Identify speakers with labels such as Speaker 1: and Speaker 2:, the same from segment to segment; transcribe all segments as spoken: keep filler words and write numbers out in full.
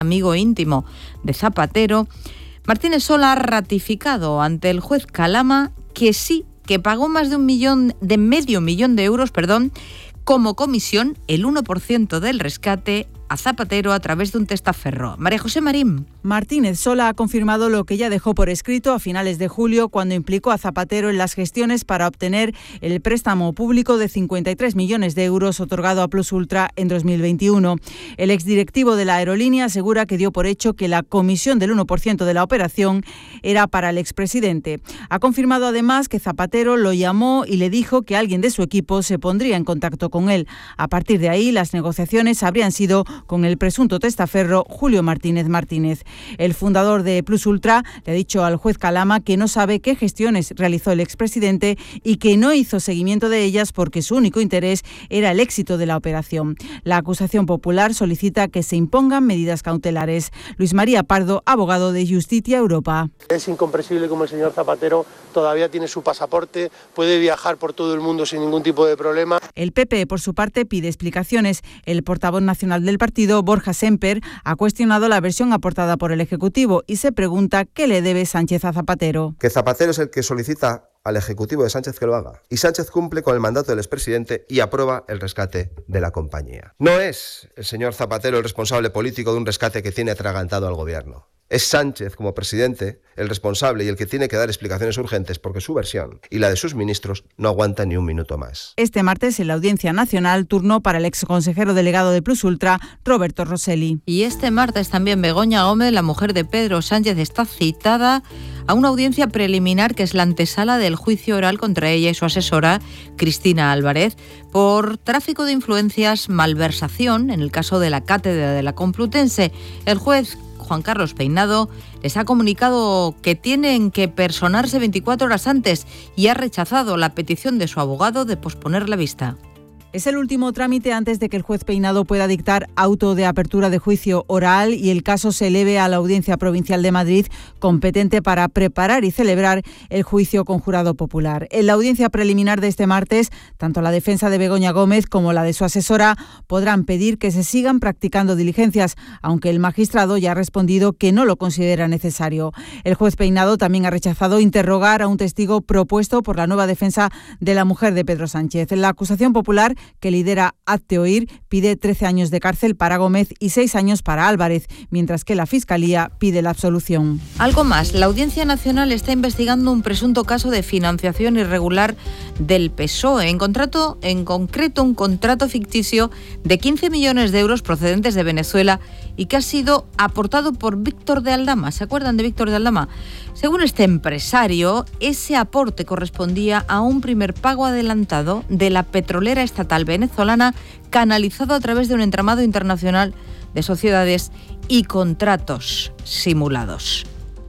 Speaker 1: amigo íntimo de Zapatero, Martínez Sola ha ratificado ante el juez Calama que sí, que pagó más de un millón, de medio millón de euros, perdón, como comisión, el uno por ciento del rescate a Zapatero a través de un testaferro. María José Marín.
Speaker 2: Martínez Sola ha confirmado lo que ya dejó por escrito a finales de julio cuando implicó a Zapatero en las gestiones para obtener el préstamo público de cincuenta y tres millones de euros otorgado a Plus Ultra en dos mil veintiuno. El exdirectivo de la aerolínea asegura que dio por hecho que la comisión del uno por ciento de la operación era para el expresidente. Ha confirmado además que Zapatero lo llamó y le dijo que alguien de su equipo se pondría en contacto con él. A partir de ahí, las negociaciones habrían sido con el presunto testaferro Julio Martínez Martínez. El fundador de Plus Ultra le ha dicho al juez Calama que no sabe qué gestiones realizó el expresidente y que no hizo seguimiento de ellas porque su único interés era el éxito de la operación. La acusación popular solicita que se impongan medidas cautelares. Luis María Pardo, abogado de Justitia Europa.
Speaker 3: Es incomprensible como el señor Zapatero todavía tiene su pasaporte, puede viajar por todo el mundo sin ningún tipo de problema.
Speaker 2: El P P, por su parte, pide explicaciones. El portavoz nacional del partido, Borja Semper, ha cuestionado la versión aportada por el Ejecutivo y se pregunta qué le debe Sánchez a Zapatero.
Speaker 4: Que Zapatero es el que solicita al Ejecutivo de Sánchez que lo haga. Y Sánchez cumple con el mandato del expresidente y aprueba el rescate de la compañía. No es el señor Zapatero el responsable político de un rescate que tiene atragantado al gobierno. Es Sánchez, como presidente, el responsable y el que tiene que dar explicaciones urgentes porque su versión y la de sus ministros no aguanta ni un minuto más.
Speaker 2: Este martes, en la Audiencia Nacional, turno para el exconsejero delegado de Plus Ultra, Roberto Rosselli.
Speaker 1: Y este martes también Begoña Gómez, la mujer de Pedro Sánchez, está citada a una audiencia preliminar que es la antesala del juicio oral contra ella y su asesora, Cristina Álvarez, por tráfico de influencias, malversación, en el caso de la Cátedra de la Complutense. El juez Juan Carlos Peinado les ha comunicado que tienen que personarse veinticuatro horas antes y ha rechazado la petición de su abogado de posponer la vista.
Speaker 2: Es el último trámite antes de que el juez Peinado pueda dictar auto de apertura de juicio oral y el caso se eleve a la Audiencia Provincial de Madrid, competente para preparar y celebrar el juicio con jurado popular. En la audiencia preliminar de este martes, tanto la defensa de Begoña Gómez como la de su asesora podrán pedir que se sigan practicando diligencias, aunque el magistrado ya ha respondido que no lo considera necesario. El juez Peinado también ha rechazado interrogar a un testigo propuesto por la nueva defensa de la mujer de Pedro Sánchez. La acusación popular, que lidera Hazte Oír, pide trece años de cárcel para Gómez y seis años para Álvarez, mientras que la Fiscalía pide la absolución.
Speaker 1: Algo más, la Audiencia Nacional está investigando un presunto caso de financiación irregular del P S O E, en, contrato, en concreto un contrato ficticio de quince millones de euros procedentes de Venezuela y que ha sido aportado por Víctor de Aldama. ¿Se acuerdan de Víctor de Aldama? Según este empresario, ese aporte correspondía a un primer pago adelantado de la petrolera estatal venezolana, canalizado a través de un entramado internacional de sociedades y contratos simulados.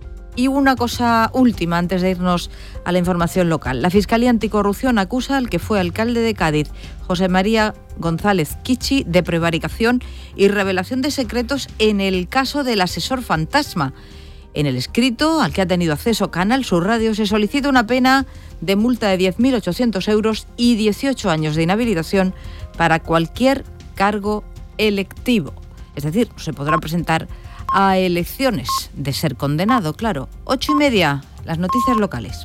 Speaker 1: Y una cosa última antes de irnos a la información local. La Fiscalía Anticorrupción acusa al que fue alcalde de Cádiz, José María González Kichi, de prevaricación y revelación de secretos en el caso del asesor fantasma. En el escrito, al que ha tenido acceso Canal Sur Radio, se solicita una pena de multa de diez mil ochocientos euros y dieciocho años de inhabilitación para cualquier cargo electivo. Es decir, no se podrá presentar a elecciones de ser condenado, claro. Ocho y media, las noticias locales.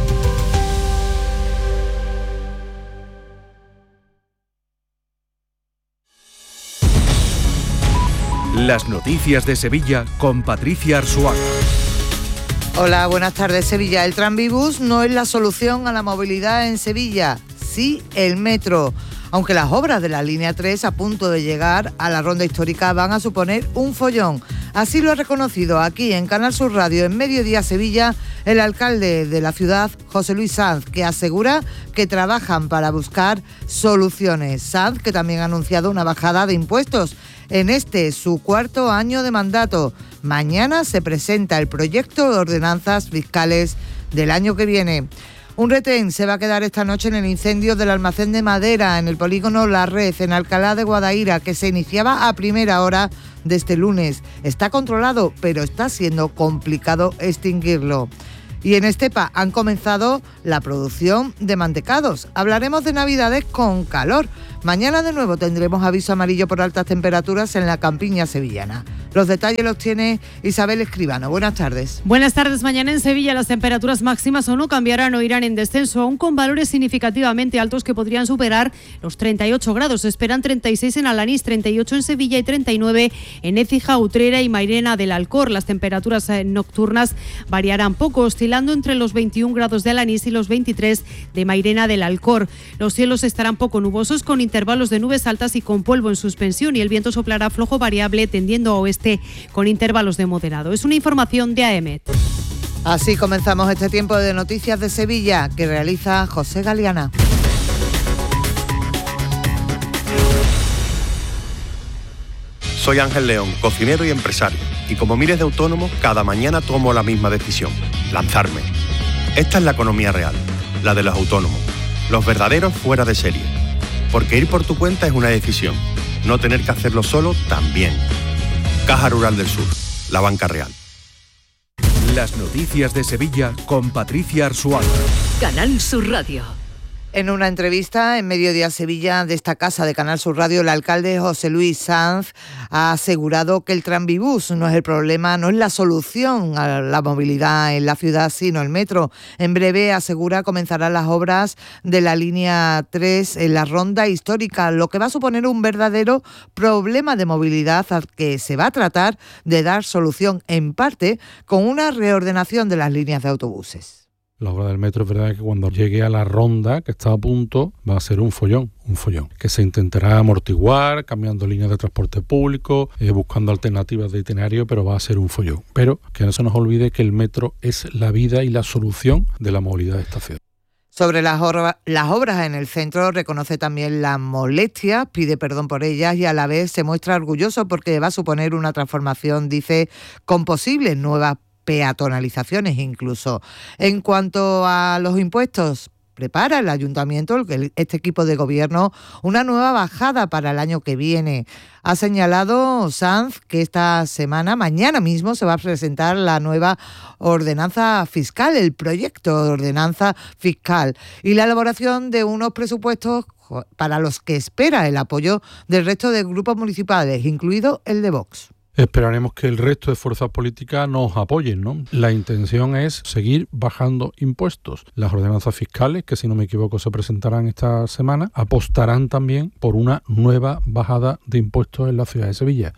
Speaker 5: Las noticias de Sevilla con Patricia Arzuaga.
Speaker 6: Hola, buenas tardes. Sevilla. El tranvibús no es la solución a la movilidad en Sevilla, sí el metro. Aunque las obras de la línea tres a punto de llegar a la ronda histórica van a suponer un follón. Así lo ha reconocido aquí en Canal Sur Radio en Mediodía Sevilla el alcalde de la ciudad, José Luis Sanz, que asegura que trabajan para buscar soluciones. Sanz, que también ha anunciado una bajada de impuestos en este, su cuarto año de mandato. Mañana se presenta el proyecto de ordenanzas fiscales del año que viene. Un retén se va a quedar esta noche en el incendio del almacén de madera en el polígono La Red, en Alcalá de Guadaira, que se iniciaba a primera hora de este lunes. Está controlado, pero está siendo complicado extinguirlo. Y en Estepa han comenzado la producción de mantecados. Hablaremos de Navidades con calor, Mañana de nuevo tendremos aviso amarillo por altas temperaturas en la campiña sevillana. Los detalles los tiene Isabel Escribano. Buenas tardes.
Speaker 7: Buenas tardes. Mañana en Sevilla las temperaturas máximas o no cambiarán o irán en descenso, aún con valores significativamente altos que podrían superar los treinta y ocho grados. Se esperan treinta y seis en Alanís, treinta y ocho en Sevilla y treinta y nueve en Écija, Utrera y Mairena del Alcor. Las temperaturas nocturnas variarán poco, oscilando entre los veintiún grados de Alanís y los veintitrés de Mairena del Alcor. Los cielos estarán poco nubosos, con intervalos de nubes altas y con polvo en suspensión, y el viento soplará flojo variable tendiendo a oeste con intervalos de moderado. Es una información de A E M E T.
Speaker 6: Así comenzamos este tiempo de Noticias de Sevilla que realiza José Galeana.
Speaker 8: Soy Ángel León, cocinero y empresario, y como miles de autónomos, cada mañana tomo la misma decisión: lanzarme. Esta es la economía real, la de los autónomos, los verdaderos fuera de serie. Porque ir por tu cuenta es una decisión, no tener que hacerlo solo también. Caja Rural del Sur, la banca real.
Speaker 5: Las noticias de Sevilla con Patricia Arzuaga.
Speaker 9: Canal Sur Radio.
Speaker 6: En una entrevista en Mediodía Sevilla de esta casa de Canal Sur Radio, el alcalde José Luis Sanz ha asegurado que el tranvibús no es el problema, no es la solución a la movilidad en la ciudad, sino el metro. En breve, asegura, comenzarán las obras de la línea tres en la ronda histórica, lo que va a suponer un verdadero problema de movilidad al que se va a tratar de dar solución, en parte, con una reordenación de las líneas de autobuses.
Speaker 10: La obra del metro es verdad que cuando llegue a la ronda, que está a punto, va a ser un follón, un follón, que se intentará amortiguar, cambiando líneas de transporte público, eh, buscando alternativas de itinerario, pero va a ser un follón. Pero que no se nos olvide que el metro es la vida y la solución de la movilidad de esta ciudad.
Speaker 6: Sobre las, or- las obras en el centro, reconoce también las molestias, pide perdón por ellas y a la vez se muestra orgulloso porque va a suponer una transformación, dice, con posibles nuevas peatonalizaciones incluso. En cuanto a los impuestos, prepara el ayuntamiento, este equipo de gobierno, una nueva bajada para el año que viene. Ha señalado Sanz que esta semana, mañana mismo, se va a presentar la nueva ordenanza fiscal, el proyecto de ordenanza fiscal y la elaboración de unos presupuestos para los que espera el apoyo del resto de grupos municipales, incluido el de Vox.
Speaker 10: Esperaremos que el resto de fuerzas políticas nos apoyen, ¿no? La intención es seguir bajando impuestos. Las ordenanzas fiscales, que si no me equivoco se presentarán esta semana, apostarán también por una nueva bajada de impuestos en la ciudad de Sevilla.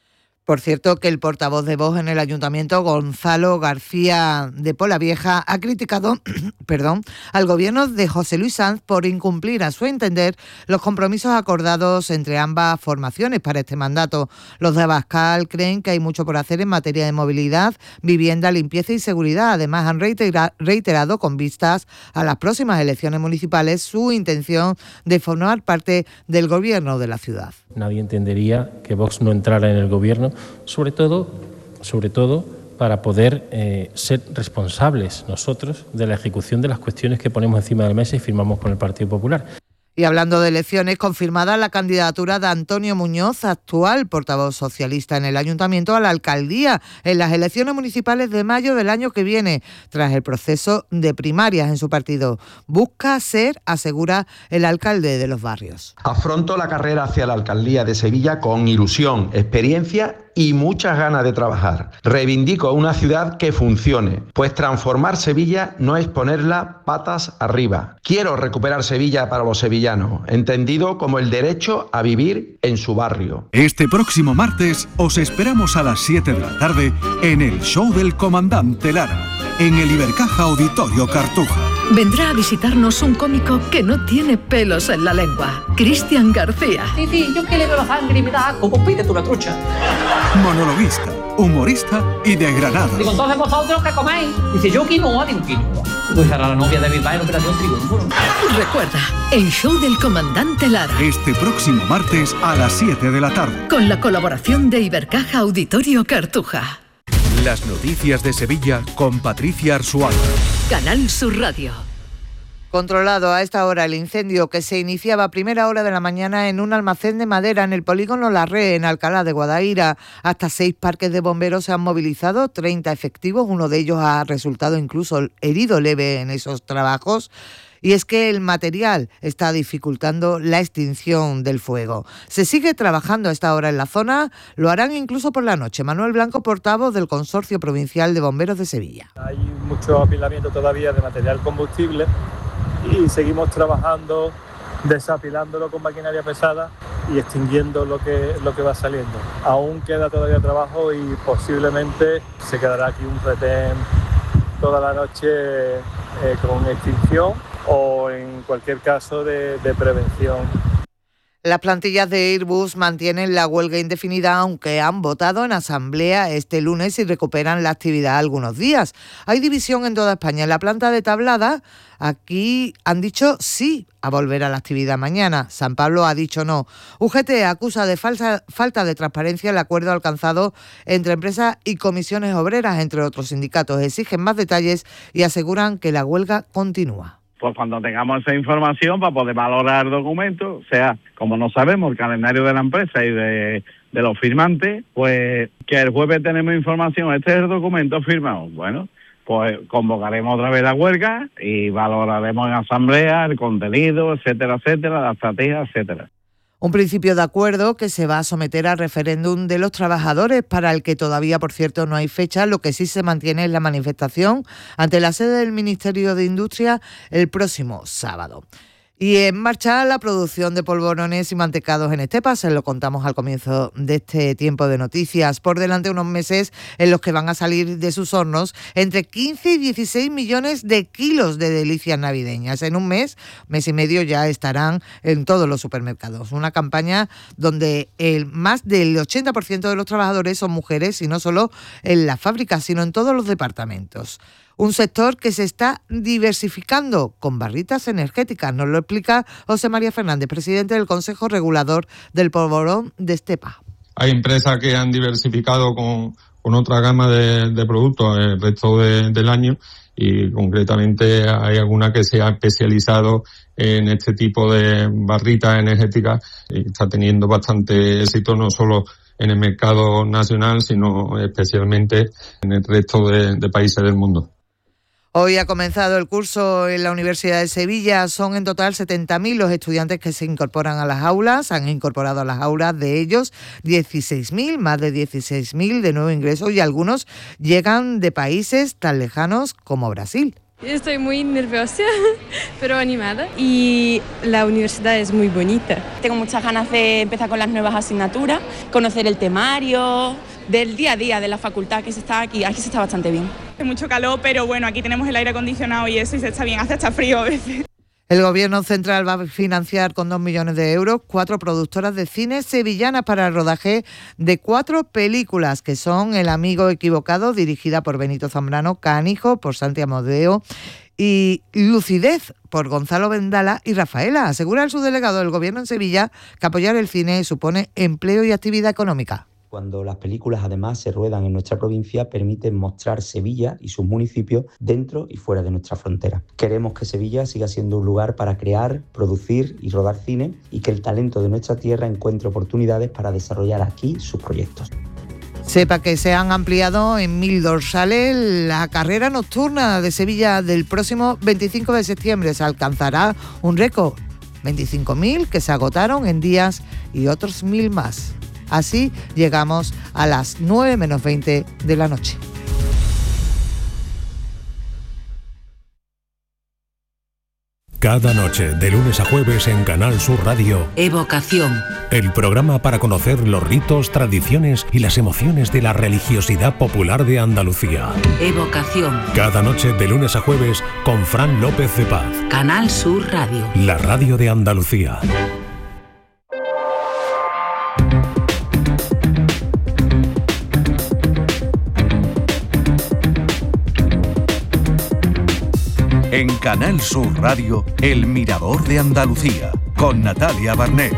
Speaker 6: Por cierto, que el portavoz de Vox en el Ayuntamiento, Gonzalo García de Polavieja, ha criticado perdón, al gobierno de José Luis Sanz por incumplir, a su entender, los compromisos acordados entre ambas formaciones para este mandato. Los de Abascal creen que hay mucho por hacer en materia de movilidad, vivienda, limpieza y seguridad. Además, han reitera- reiterado con vistas a las próximas elecciones municipales su intención de formar parte del gobierno de la ciudad.
Speaker 11: Nadie entendería que Vox no entrara en el gobierno, sobre todo, sobre todo para poder eh, ser responsables nosotros de la ejecución de las cuestiones que ponemos encima de la mesa y firmamos con el Partido Popular.
Speaker 6: Y hablando de elecciones, confirmada la candidatura de Antonio Muñoz, actual portavoz socialista en el Ayuntamiento, a la alcaldía en las elecciones municipales de mayo del año que viene, tras el proceso de primarias en su partido. Busca ser, asegura el alcalde de Los Barrios.
Speaker 12: Afronto la carrera hacia la alcaldía de Sevilla con ilusión, experiencia y muchas ganas de trabajar. Reivindico una ciudad que funcione, pues transformar Sevilla no es ponerla patas arriba. Quiero recuperar Sevilla para los sevillanos, entendido como el derecho a vivir en su barrio.
Speaker 5: Este próximo martes os esperamos a las siete de la tarde en el show del Comandante Lara, en el Ibercaja Auditorio Cartuja.
Speaker 9: Vendrá a visitarnos un cómico que no tiene pelos en la lengua, Cristian García.
Speaker 13: Sí, sí, yo que le veo la sangre y me da asco, pues pídete una trucha.
Speaker 5: Monologuista, humorista y de Granada.
Speaker 13: Digo, entonces vosotros qué coméis. Dice, yo quinoa, digo, quinoa. Pues era la novia de Bilbao en Operación Triunfo.
Speaker 9: Recuerda, el show del Comandante Lara.
Speaker 5: Este próximo martes a las siete de la tarde.
Speaker 9: Con la colaboración de Ibercaja Auditorio Cartuja.
Speaker 5: Las noticias de Sevilla con Patricia Arzuaga.
Speaker 9: Canal Sur Radio.
Speaker 6: Controlado a esta hora el incendio que se iniciaba a primera hora de la mañana en un almacén de madera en el polígono La Re, en Alcalá de Guadaira. Hasta seis parques de bomberos se han movilizado, treinta efectivos, uno de ellos ha resultado incluso herido leve en esos trabajos. Y es que el material está dificultando la extinción del fuego. Se sigue trabajando a esta hora en la zona, lo harán incluso por la noche. Manuel Blanco, portavoz del Consorcio Provincial de Bomberos de Sevilla.
Speaker 14: Hay mucho apilamiento todavía de material combustible y seguimos trabajando, desapilándolo con maquinaria pesada y extinguiendo lo que, lo que va saliendo. Aún queda todavía trabajo y posiblemente se quedará aquí un retén toda la noche eh, con extinción o en cualquier caso de, de prevención.
Speaker 6: Las plantillas de Airbus mantienen la huelga indefinida, aunque han votado en asamblea este lunes y recuperan la actividad algunos días. Hay división en toda España. En la planta de Tablada, aquí han dicho sí a volver a la actividad mañana. San Pablo ha dicho no. U G T acusa de falsa, falta de transparencia el acuerdo alcanzado entre empresas y comisiones obreras, entre otros sindicatos. Exigen más detalles y aseguran que la huelga continúa.
Speaker 15: Pues cuando tengamos esa información para poder valorar documentos, o sea, como no sabemos el calendario de la empresa y de, de los firmantes, pues que el jueves tenemos información, este es el documento firmado. Bueno, pues convocaremos otra vez la huelga y valoraremos en asamblea el contenido, etcétera, etcétera, la estrategia, etcétera.
Speaker 6: Un principio de acuerdo que se va a someter al referéndum de los trabajadores, para el que todavía, por cierto, no hay fecha. Lo que sí se mantiene es la manifestación ante la sede del Ministerio de Industria el próximo sábado. Y en marcha la producción de polvorones y mantecados en Estepa, se lo contamos al comienzo de este tiempo de noticias. Por delante unos meses en los que van a salir de sus hornos entre quince y dieciséis millones de kilos de delicias navideñas. En un mes, mes y medio ya estarán en todos los supermercados. Una campaña donde el más del ochenta por ciento de los trabajadores son mujeres, y no solo en las fábricas, sino en todos los departamentos. Un sector que se está diversificando con barritas energéticas. Nos lo explica José María Fernández, presidente del Consejo Regulador del Polvorón de Estepa.
Speaker 16: Hay empresas que han diversificado con, con otra gama de, de productos el resto de, del año, y concretamente hay alguna que se ha especializado en este tipo de barritas energéticas y está teniendo bastante éxito, no solo en el mercado nacional, sino especialmente en el resto de, de países del mundo.
Speaker 6: Hoy ha comenzado el curso en la Universidad de Sevilla. Son en total setenta mil los estudiantes que se incorporan a las aulas. Han incorporado a las aulas de ellos dieciséis mil, más de dieciséis mil de nuevo ingreso, y algunos llegan de países tan lejanos como Brasil.
Speaker 17: Estoy muy nerviosa, pero animada, y la universidad es muy bonita.
Speaker 18: Tengo muchas ganas de empezar con las nuevas asignaturas, conocer el temario, del día a día de la facultad, que se está aquí. Aquí se está bastante bien.
Speaker 19: Hace mucho calor, pero bueno, aquí tenemos el aire acondicionado y eso, y se está bien, hace hasta frío a veces.
Speaker 6: El Gobierno central va a financiar con dos millones de euros cuatro productoras de cine sevillanas para el rodaje de cuatro películas, que son El amigo equivocado, dirigida por Benito Zambrano, Canijo, por Santi Amodeo, y Lucidez, por Gonzalo Vendala y Rafaela. Asegura el subdelegado del Gobierno en Sevilla que apoyar el cine supone empleo y actividad económica.
Speaker 20: Cuando las películas además se ruedan en nuestra provincia, permiten mostrar Sevilla y sus municipios dentro y fuera de nuestra frontera. Queremos que Sevilla siga siendo un lugar para crear, producir y rodar cine, y que el talento de nuestra tierra encuentre oportunidades para desarrollar aquí sus proyectos.
Speaker 6: Sepa que se han ampliado en mil dorsales la carrera nocturna de Sevilla del próximo veinticinco de septiembre. Se alcanzará un récord, veinticinco mil que se agotaron en días y otros mil más. Así llegamos a las nueve menos veinte de la noche.
Speaker 21: Cada noche, de lunes a jueves en Canal Sur Radio,
Speaker 22: Evocación.
Speaker 21: El programa para conocer los ritos, tradiciones y las emociones de la religiosidad popular de Andalucía.
Speaker 22: Evocación.
Speaker 21: Cada noche, de lunes a jueves, con Fran López de Paz.
Speaker 22: Canal Sur Radio.
Speaker 21: La radio de Andalucía.
Speaker 5: En Canal Sur Radio, El Mirador de Andalucía, con Natalia Barnés.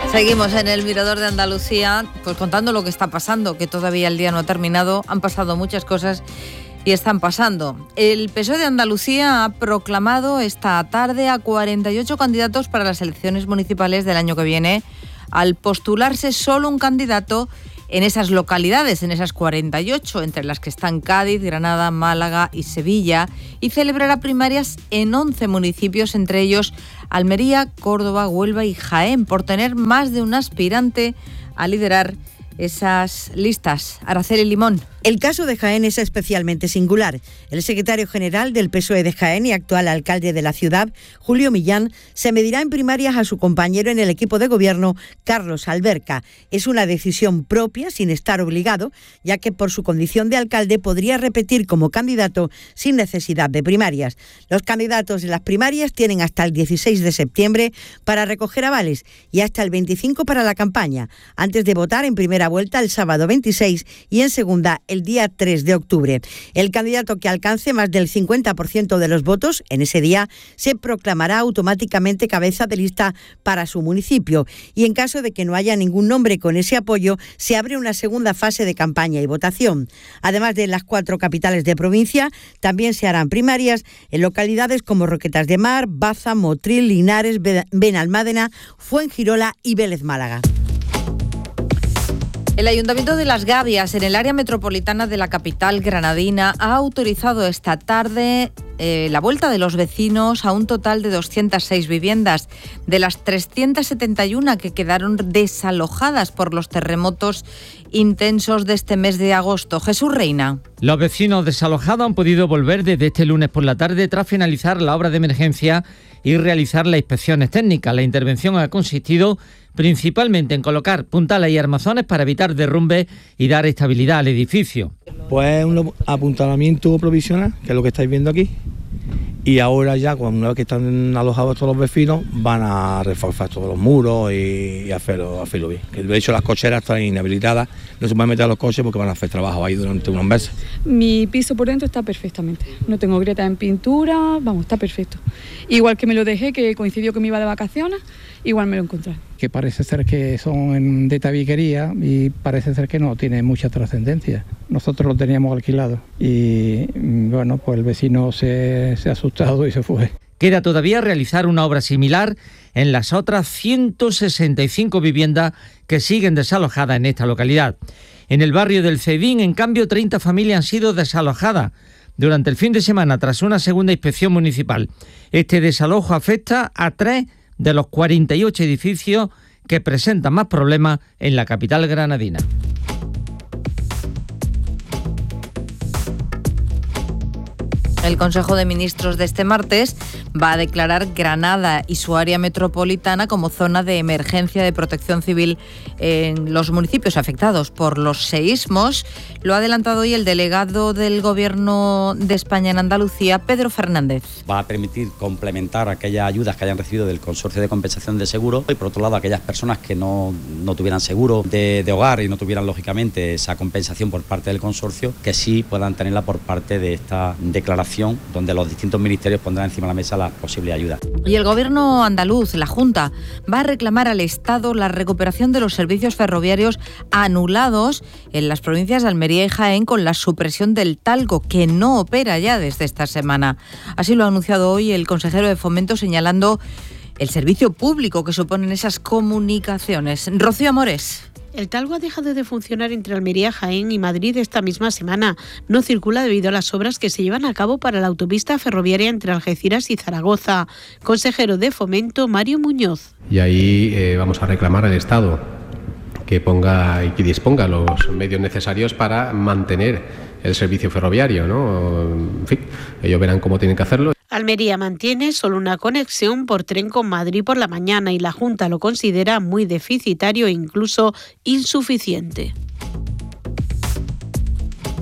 Speaker 1: Seguimos en el Mirador de Andalucía, pues contando lo que está pasando, que todavía el día no ha terminado, han pasado muchas cosas y están pasando. El P S O E de Andalucía ha proclamado esta tarde a cuarenta y ocho candidatos para las elecciones municipales del año que viene, al postularse solo un candidato en esas localidades, en esas cuarenta y ocho, entre las que están Cádiz, Granada, Málaga y Sevilla, y celebrará primarias en once municipios, entre ellos Almería, Córdoba, Huelva y Jaén, por tener más de un aspirante a liderar esas listas. Araceli Limón.
Speaker 3: El caso de Jaén es especialmente singular. El secretario general del P S O E de Jaén y actual alcalde de la ciudad, Julio Millán, se medirá en primarias a su compañero en el equipo de gobierno, Carlos Alberca. Es una decisión propia, sin estar obligado, ya que por su condición de alcalde podría repetir como candidato sin necesidad de primarias. Los candidatos de las primarias tienen hasta el dieciséis de septiembre para recoger avales y hasta el veinticinco para la campaña, antes de votar en primera vuelta el sábado veintiséis y en segunda el día tres de octubre. El candidato que alcance más del cincuenta por ciento de los votos en ese día se proclamará automáticamente cabeza de lista para su municipio, y en caso de que no haya ningún nombre con ese apoyo, se abre una segunda fase de campaña y votación. Además de las cuatro capitales de provincia, también se harán primarias en localidades como Roquetas de Mar, Baza, Motril, Linares, Benalmádena, Fuengirola y Vélez Málaga.
Speaker 1: El Ayuntamiento de Las Gavias, en el área metropolitana de la capital granadina, ha autorizado esta tarde eh, la vuelta de los vecinos a un total de doscientas seis viviendas, de las trescientas setenta y uno que quedaron desalojadas por los terremotos intensos de este mes de agosto. Jesús Reina.
Speaker 4: Los vecinos desalojados han podido volver desde este lunes por la tarde tras finalizar la obra de emergencia y realizar las inspecciones técnicas. La intervención ha consistido principalmente en colocar puntales y armazones para evitar derrumbes y dar estabilidad al edificio.
Speaker 23: Pues un apuntalamiento provisional, que es lo que estáis viendo aquí, y ahora ya, una vez que están alojados todos los vecinos, van a reforzar todos los muros y, y hacerlo, hacerlo bien. Que de hecho las cocheras están inhabilitadas, no se pueden meter a los coches porque van a hacer trabajo ahí durante unos meses.
Speaker 24: Mi piso por dentro está perfectamente, no tengo grietas en pintura, vamos, está perfecto. Igual que me lo dejé, que coincidió que me iba de vacaciones, igual me lo encontré.
Speaker 25: Que parece ser que son de tabiquería y parece ser que no tiene mucha trascendencia. Nosotros lo teníamos alquilado y bueno, pues el vecino se, se ha asustado y se fue.
Speaker 4: Queda todavía realizar una obra similar en las otras ciento sesenta y cinco viviendas que siguen desalojadas en esta localidad. En el barrio del Cedín, en cambio, treinta familias han sido desalojadas durante el fin de semana tras una segunda inspección municipal. Este desalojo afecta a tres de los cuarenta y ocho edificios que presentan más problemas en la capital granadina.
Speaker 1: El Consejo de Ministros de este martes va a declarar Granada y su área metropolitana como zona de emergencia de protección civil en los municipios afectados por los seísmos. Lo ha adelantado hoy el delegado del Gobierno de España en Andalucía, Pedro Fernández.
Speaker 26: Va a permitir complementar aquellas ayudas que hayan recibido del Consorcio de Compensación de Seguro y, por otro lado, aquellas personas que no, no tuvieran seguro de, de hogar y no tuvieran, lógicamente, esa compensación por parte del consorcio, que sí puedan tenerla por parte de esta declaración, donde los distintos ministerios pondrán encima de la mesa las posibles ayudas.
Speaker 1: Y el Gobierno andaluz, la Junta, va a reclamar al Estado la recuperación de los servicios ferroviarios anulados en las provincias de Almería y Jaén con la supresión del Talgo, que no opera ya desde esta semana. Así lo ha anunciado hoy el consejero de Fomento, señalando el servicio público que suponen esas comunicaciones. Rocío Amores.
Speaker 27: El Talgo ha dejado de funcionar entre Almería, Jaén y Madrid esta misma semana. No circula debido a las obras que se llevan a cabo para la autopista ferroviaria entre Algeciras y Zaragoza. Consejero de Fomento, Mario Muñoz.
Speaker 28: Y ahí eh, vamos a reclamar al Estado que ponga y que disponga los medios necesarios para mantener el servicio ferroviario, ¿no? En fin, ellos verán cómo tienen que hacerlo.
Speaker 27: Almería mantiene solo una conexión por tren con Madrid por la mañana y la Junta lo considera muy deficitario e incluso insuficiente.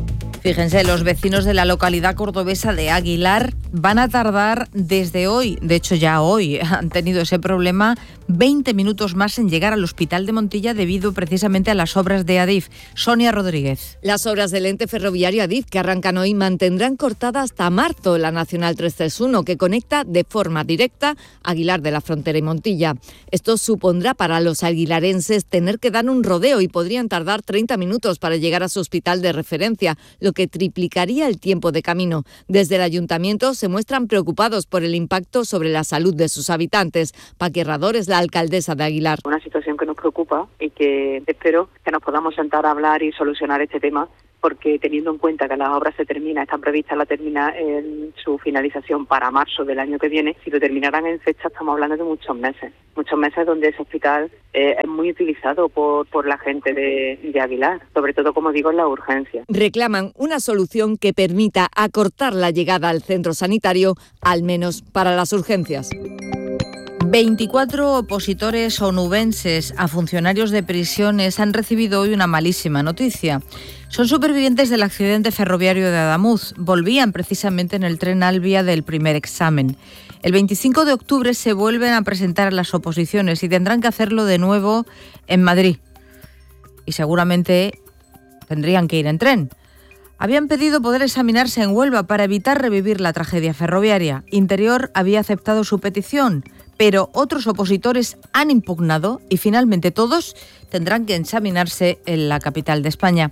Speaker 1: Fíjense, los vecinos de la localidad cordobesa de Aguilar van a tardar desde hoy, de hecho ya hoy han tenido ese problema, veinte minutos más en llegar al hospital de Montilla debido precisamente a las obras de Adif. Sonia Rodríguez.
Speaker 2: Las obras del ente ferroviario Adif que arrancan hoy mantendrán cortada hasta marzo la Nacional trescientos treinta y uno que conecta de forma directa Aguilar de la Frontera y Montilla. Esto supondrá para los aguilarenses tener que dar un rodeo y podrían tardar treinta minutos para llegar a su hospital de referencia, lo que triplicaría el tiempo de camino. Desde el ayuntamiento se muestran preocupados por el impacto sobre la salud de sus habitantes. Paqui Herrador es la alcaldesa de Aguilar.
Speaker 7: Una situación que nos preocupa y que espero que nos podamos sentar a hablar y solucionar este tema, porque teniendo en cuenta que las obras se terminan, están previstas la termina en su finalización para marzo del año que viene, si lo terminaran en fecha estamos hablando de muchos meses, muchos meses donde ese hospital eh, es muy utilizado por, por la gente de, de Aguilar, sobre todo, como digo, en la urgencia.
Speaker 2: Reclaman una solución que permita acortar la llegada al centro sanitario, al menos para las urgencias.
Speaker 1: veinticuatro opositores onubenses a funcionarios de prisiones han recibido hoy una malísima noticia. Son supervivientes del accidente ferroviario de Adamuz. Volvían precisamente en el tren Albia del primer examen. El veinticinco de octubre se vuelven a presentar las oposiciones y tendrán que hacerlo de nuevo en Madrid. Y seguramente tendrían que ir en tren. Habían pedido poder examinarse en Huelva para evitar revivir la tragedia ferroviaria. Interior había aceptado su petición, pero otros opositores han impugnado y finalmente todos tendrán que examinarse en la capital de España.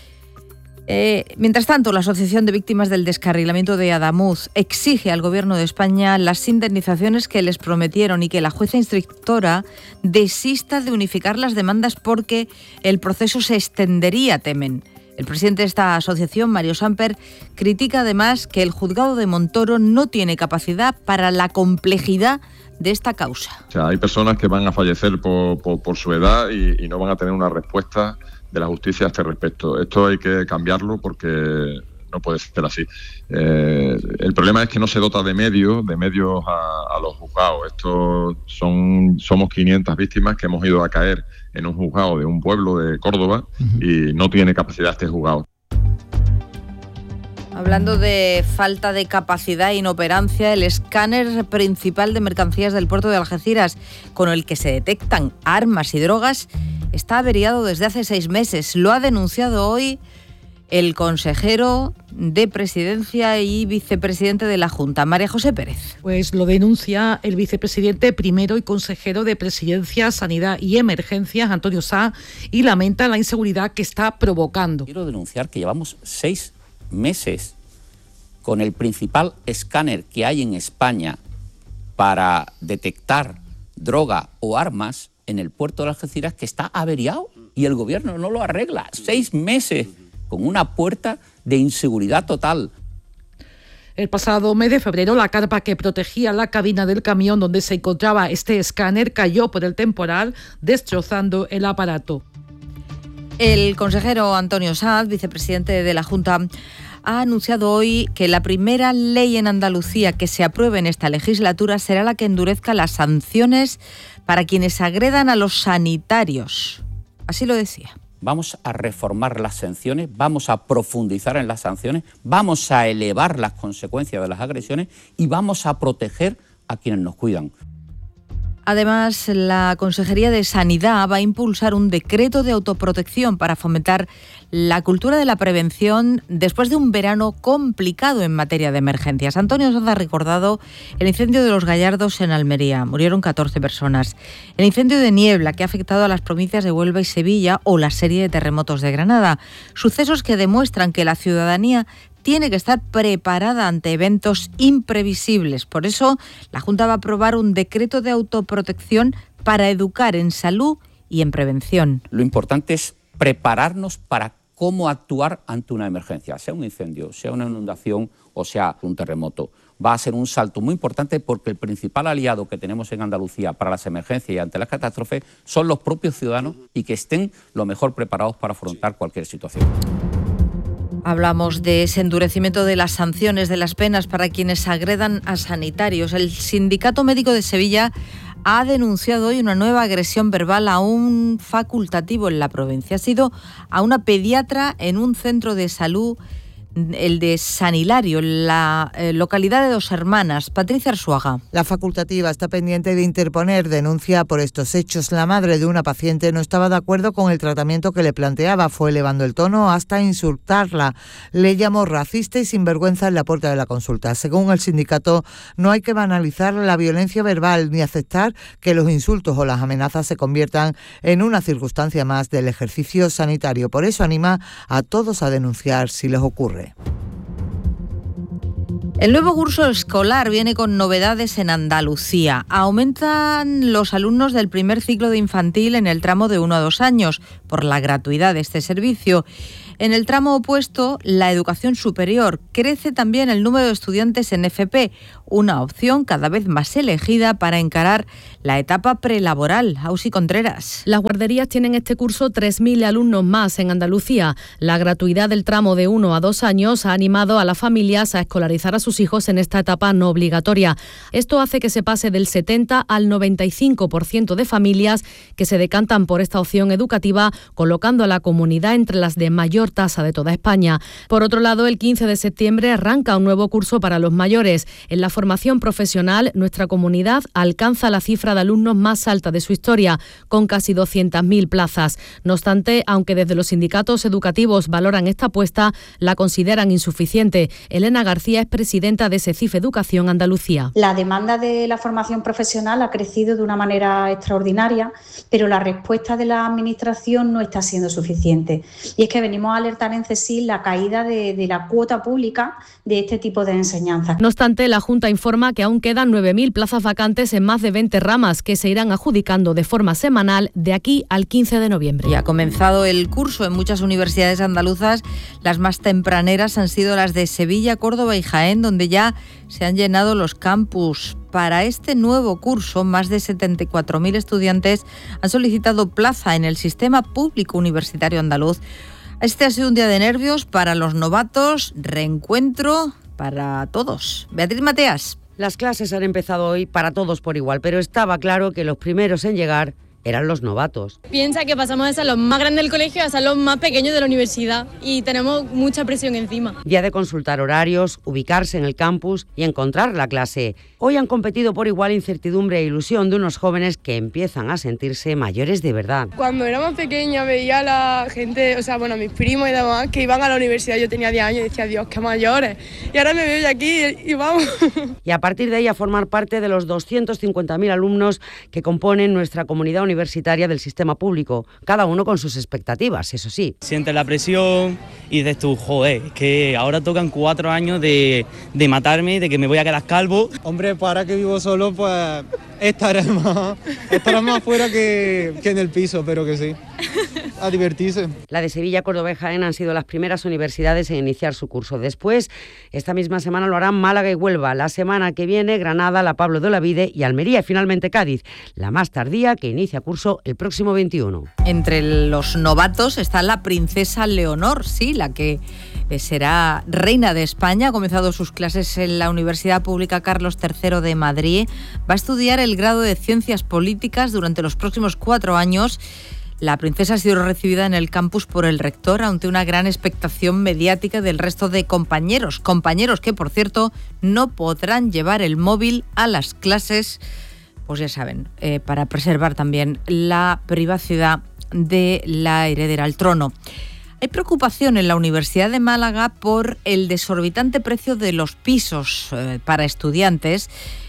Speaker 1: Eh, mientras tanto, la Asociación de Víctimas del Descarrilamiento de Adamuz exige al Gobierno de España las indemnizaciones que les prometieron y que la jueza instructora desista de unificar las demandas porque el proceso se extendería, temen. El presidente de esta asociación, Mario Samper, critica además que el juzgado de Montoro no tiene capacidad para la complejidad de esta causa.
Speaker 8: O sea, hay personas que van a fallecer por, por, por su edad y, y no van a tener una respuesta de la justicia a este respecto. Esto hay que cambiarlo porque no puede ser así. Eh, el problema es que no se dota de medios, de medios a, a los juzgados. Estos son, somos quinientas víctimas que hemos ido a caer en un juzgado de un pueblo de Córdoba uh-huh. y no tiene capacidad este juzgado.
Speaker 1: Hablando de falta de capacidad e inoperancia, el escáner principal de mercancías del puerto de Algeciras, con el que se detectan armas y drogas, está averiado desde hace seis meses. Lo ha denunciado hoy el consejero de Presidencia y vicepresidente de la Junta, María José Pérez.
Speaker 9: Pues lo denuncia el vicepresidente primero y consejero de Presidencia, Sanidad y Emergencias, Antonio Sá, y lamenta la inseguridad que está provocando.
Speaker 10: Quiero denunciar que llevamos seis meses con el principal escáner que hay en España para detectar droga o armas en el puerto de Algeciras, que está averiado y el gobierno no lo arregla. Seis meses con una puerta de inseguridad total.
Speaker 9: El pasado mes de febrero, la carpa que protegía la cabina del camión donde se encontraba este escáner cayó por el temporal, destrozando el aparato.
Speaker 1: El consejero Antonio Sá, vicepresidente de la Junta, ha anunciado hoy que la primera ley en Andalucía que se apruebe en esta legislatura será la que endurezca las sanciones para quienes agredan a los sanitarios. Así lo decía.
Speaker 10: Vamos a reformar las sanciones, vamos a profundizar en las sanciones, vamos a elevar las consecuencias de las agresiones y vamos a proteger a quienes nos cuidan.
Speaker 1: Además, la Consejería de Sanidad va a impulsar un decreto de autoprotección para fomentar la cultura de la prevención después de un verano complicado en materia de emergencias. Antonio Sanz ha recordado el incendio de Los Gallardos en Almería. Murieron catorce personas. El incendio de Niebla, que ha afectado a las provincias de Huelva y Sevilla, o la serie de terremotos de Granada. Sucesos que demuestran que la ciudadanía tiene que estar preparada ante eventos imprevisibles. Por eso, la Junta va a aprobar un decreto de autoprotección para educar en salud y en prevención.
Speaker 10: Lo importante es prepararnos para cómo actuar ante una emergencia, sea un incendio, sea una inundación o sea un terremoto. Va a ser un salto muy importante porque el principal aliado que tenemos en Andalucía para las emergencias y ante las catástrofes son los propios ciudadanos y que estén lo mejor preparados para afrontar cualquier situación.
Speaker 1: Hablamos de ese endurecimiento de las sanciones, de las penas para quienes agredan a sanitarios. El Sindicato Médico de Sevilla ha denunciado hoy una nueva agresión verbal a un facultativo en la provincia. Ha sido a una pediatra en un centro de salud el de San Hilario, en la eh, localidad de Dos Hermanas. Patricia Arzuaga.
Speaker 6: La facultativa está pendiente de interponer denuncia por estos hechos. La madre de una paciente no estaba de acuerdo con el tratamiento que le planteaba. Fue elevando el tono hasta insultarla. Le llamó racista y sinvergüenza en la puerta de la consulta. Según el sindicato, no hay que banalizar la violencia verbal ni aceptar que los insultos o las amenazas se conviertan en una circunstancia más del ejercicio sanitario. Por eso anima a todos a denunciar si les ocurre.
Speaker 1: El nuevo curso escolar viene con novedades en Andalucía. Aumentan los alumnos del primer ciclo de infantil en el tramo de uno a dos años por la gratuidad de este servicio. En el tramo opuesto, la educación superior, crece también el número de estudiantes en F P, una opción cada vez más elegida para encarar la etapa prelaboral. Ausi Contreras.
Speaker 11: Las guarderías tienen este curso tres mil alumnos más en Andalucía. La gratuidad del tramo de uno a dos años ha animado a las familias a escolarizar a sus hijos en esta etapa no obligatoria. Esto hace que se pase del setenta al noventa y cinco por ciento de familias que se decantan por esta opción educativa, colocando a la comunidad entre las de mayor tasa de toda España. Por otro lado, el quince de septiembre arranca un nuevo curso para los mayores. En la formación profesional, nuestra comunidad alcanza la cifra de alumnos más alta de su historia, con casi doscientas mil plazas. No obstante, aunque desde los sindicatos educativos valoran esta apuesta, la consideran insuficiente. Elena García es presidenta de SECIF Educación Andalucía.
Speaker 12: La demanda de la formación profesional ha crecido de una manera extraordinaria, pero la respuesta de la Administración no está siendo suficiente. Y es que venimos a alertar en CESIL la caída de, de la cuota pública de este tipo de enseñanzas.
Speaker 11: No obstante, la Junta informa que aún quedan nueve mil plazas vacantes en más de veinte ramas que se irán adjudicando de forma semanal de aquí al quince de noviembre.
Speaker 1: Ya ha comenzado el curso en muchas universidades andaluzas. Las más tempraneras han sido las de Sevilla, Córdoba y Jaén, donde ya se han llenado los campus. Para este nuevo curso, más de setenta y cuatro mil estudiantes han solicitado plaza en el sistema público universitario andaluz. Este ha sido un día de nervios para los novatos, reencuentro para todos. Beatriz Mateas.
Speaker 13: Las clases han empezado hoy para todos por igual, pero estaba claro que los primeros en llegar eran los novatos.
Speaker 14: Piensa que pasamos de ser los más grandes del colegio a ser los más pequeños de la universidad y tenemos mucha presión encima.
Speaker 13: Día de consultar horarios, ubicarse en el campus y encontrar la clase. Hoy han competido por igual incertidumbre e ilusión de unos jóvenes que empiezan a sentirse mayores de verdad.
Speaker 15: Cuando era más pequeña veía a la gente, o sea, bueno, mis primos y demás, que iban a la universidad. Yo tenía diez años y decía, Dios, qué mayores. Y ahora me veo ya aquí y, y vamos.
Speaker 13: Y a partir de ahí a formar parte de los doscientos cincuenta mil alumnos que componen nuestra comunidad universitaria universitaria del sistema público, cada uno con sus expectativas, eso sí.
Speaker 16: Sientes la presión y dices tú, joder, que ahora tocan cuatro años de, de matarme, de que me voy a quedar calvo.
Speaker 17: Hombre, pues ahora que vivo solo, pues estaré más, estaré más fuera que, que en el piso, pero que sí, a divertirse.
Speaker 13: La de Sevilla, Córdoba y Jaén han sido las primeras universidades en iniciar su curso. Después, esta misma semana lo harán Málaga y Huelva. La semana que viene, Granada, La Pablo de Olavide y Almería. Y finalmente Cádiz, la más tardía, que inicia curso el próximo veintiuno.
Speaker 1: Entre los novatos está la princesa Leonor, sí, la que será reina de España. Ha comenzado sus clases en la Universidad Pública Carlos tercero de Madrid. Va a estudiar el grado de Ciencias Políticas durante los próximos cuatro años. La princesa ha sido recibida en el campus por el rector ante una gran expectación mediática del resto de compañeros. Compañeros que, por cierto, no podrán llevar el móvil a las clases, pues ya saben, eh, para preservar también la privacidad de la heredera al trono. Hay preocupación en la Universidad de Málaga por el desorbitante precio de los pisos eh, para estudiantes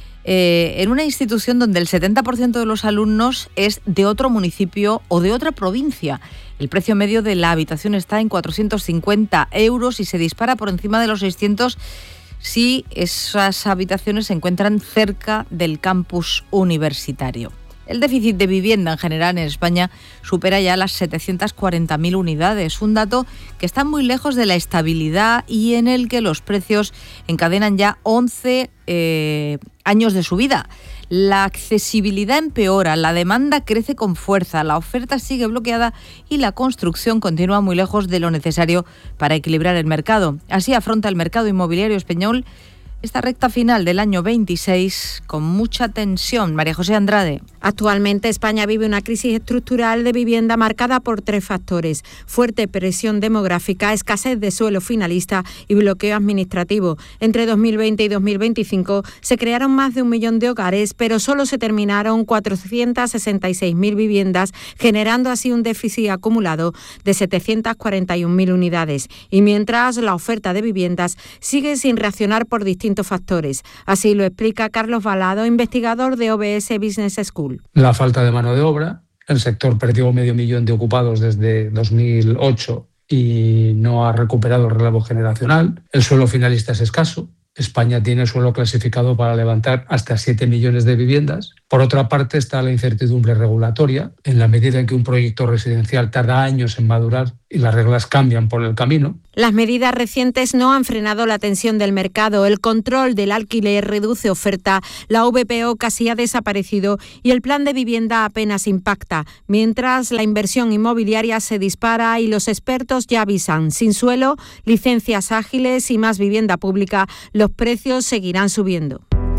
Speaker 1: eh, en una institución donde el setenta por ciento de los alumnos es de otro municipio o de otra provincia. El precio medio de la habitación está en cuatrocientos cincuenta euros y se dispara por encima de los seiscientos si esas habitaciones se encuentran cerca del campus universitario. El déficit de vivienda en general en España supera ya las setecientas cuarenta mil unidades, un dato que está muy lejos de la estabilidad y en el que los precios encadenan ya once eh, años de subida. La accesibilidad empeora, la demanda crece con fuerza, la oferta sigue bloqueada y la construcción continúa muy lejos de lo necesario para equilibrar el mercado. Así afronta el mercado inmobiliario español Esta recta final del año veintiséis con mucha tensión. María José Andrade.
Speaker 3: Actualmente España vive una crisis estructural de vivienda marcada por tres factores: fuerte presión demográfica, escasez de suelo finalista y bloqueo administrativo. Entre dos mil veinte y dos mil veinticinco se crearon más de un millón de hogares, pero solo se terminaron cuatrocientas sesenta y seis mil viviendas, generando así un déficit acumulado de setecientas cuarenta y una mil unidades. Y mientras, la oferta de viviendas sigue sin reaccionar por distintos factores. Así lo explica Carlos Balado, investigador de O B S Business School.
Speaker 5: La falta de mano de obra. El sector perdió medio millón de ocupados desde dos mil ocho y no ha recuperado el relevo generacional. El suelo finalista es escaso. España tiene suelo clasificado para levantar hasta siete millones de viviendas. Por otra parte está la incertidumbre regulatoria. En la medida en que un proyecto residencial tarda años en madurar y las reglas cambian por el camino.
Speaker 3: Las medidas recientes no han frenado la tensión del mercado. El control del alquiler reduce oferta, la V P O casi ha desaparecido y el plan de vivienda apenas impacta. Mientras, la inversión inmobiliaria se dispara y los expertos ya avisan: sin suelo, licencias ágiles y más vivienda pública, los precios seguirán subiendo.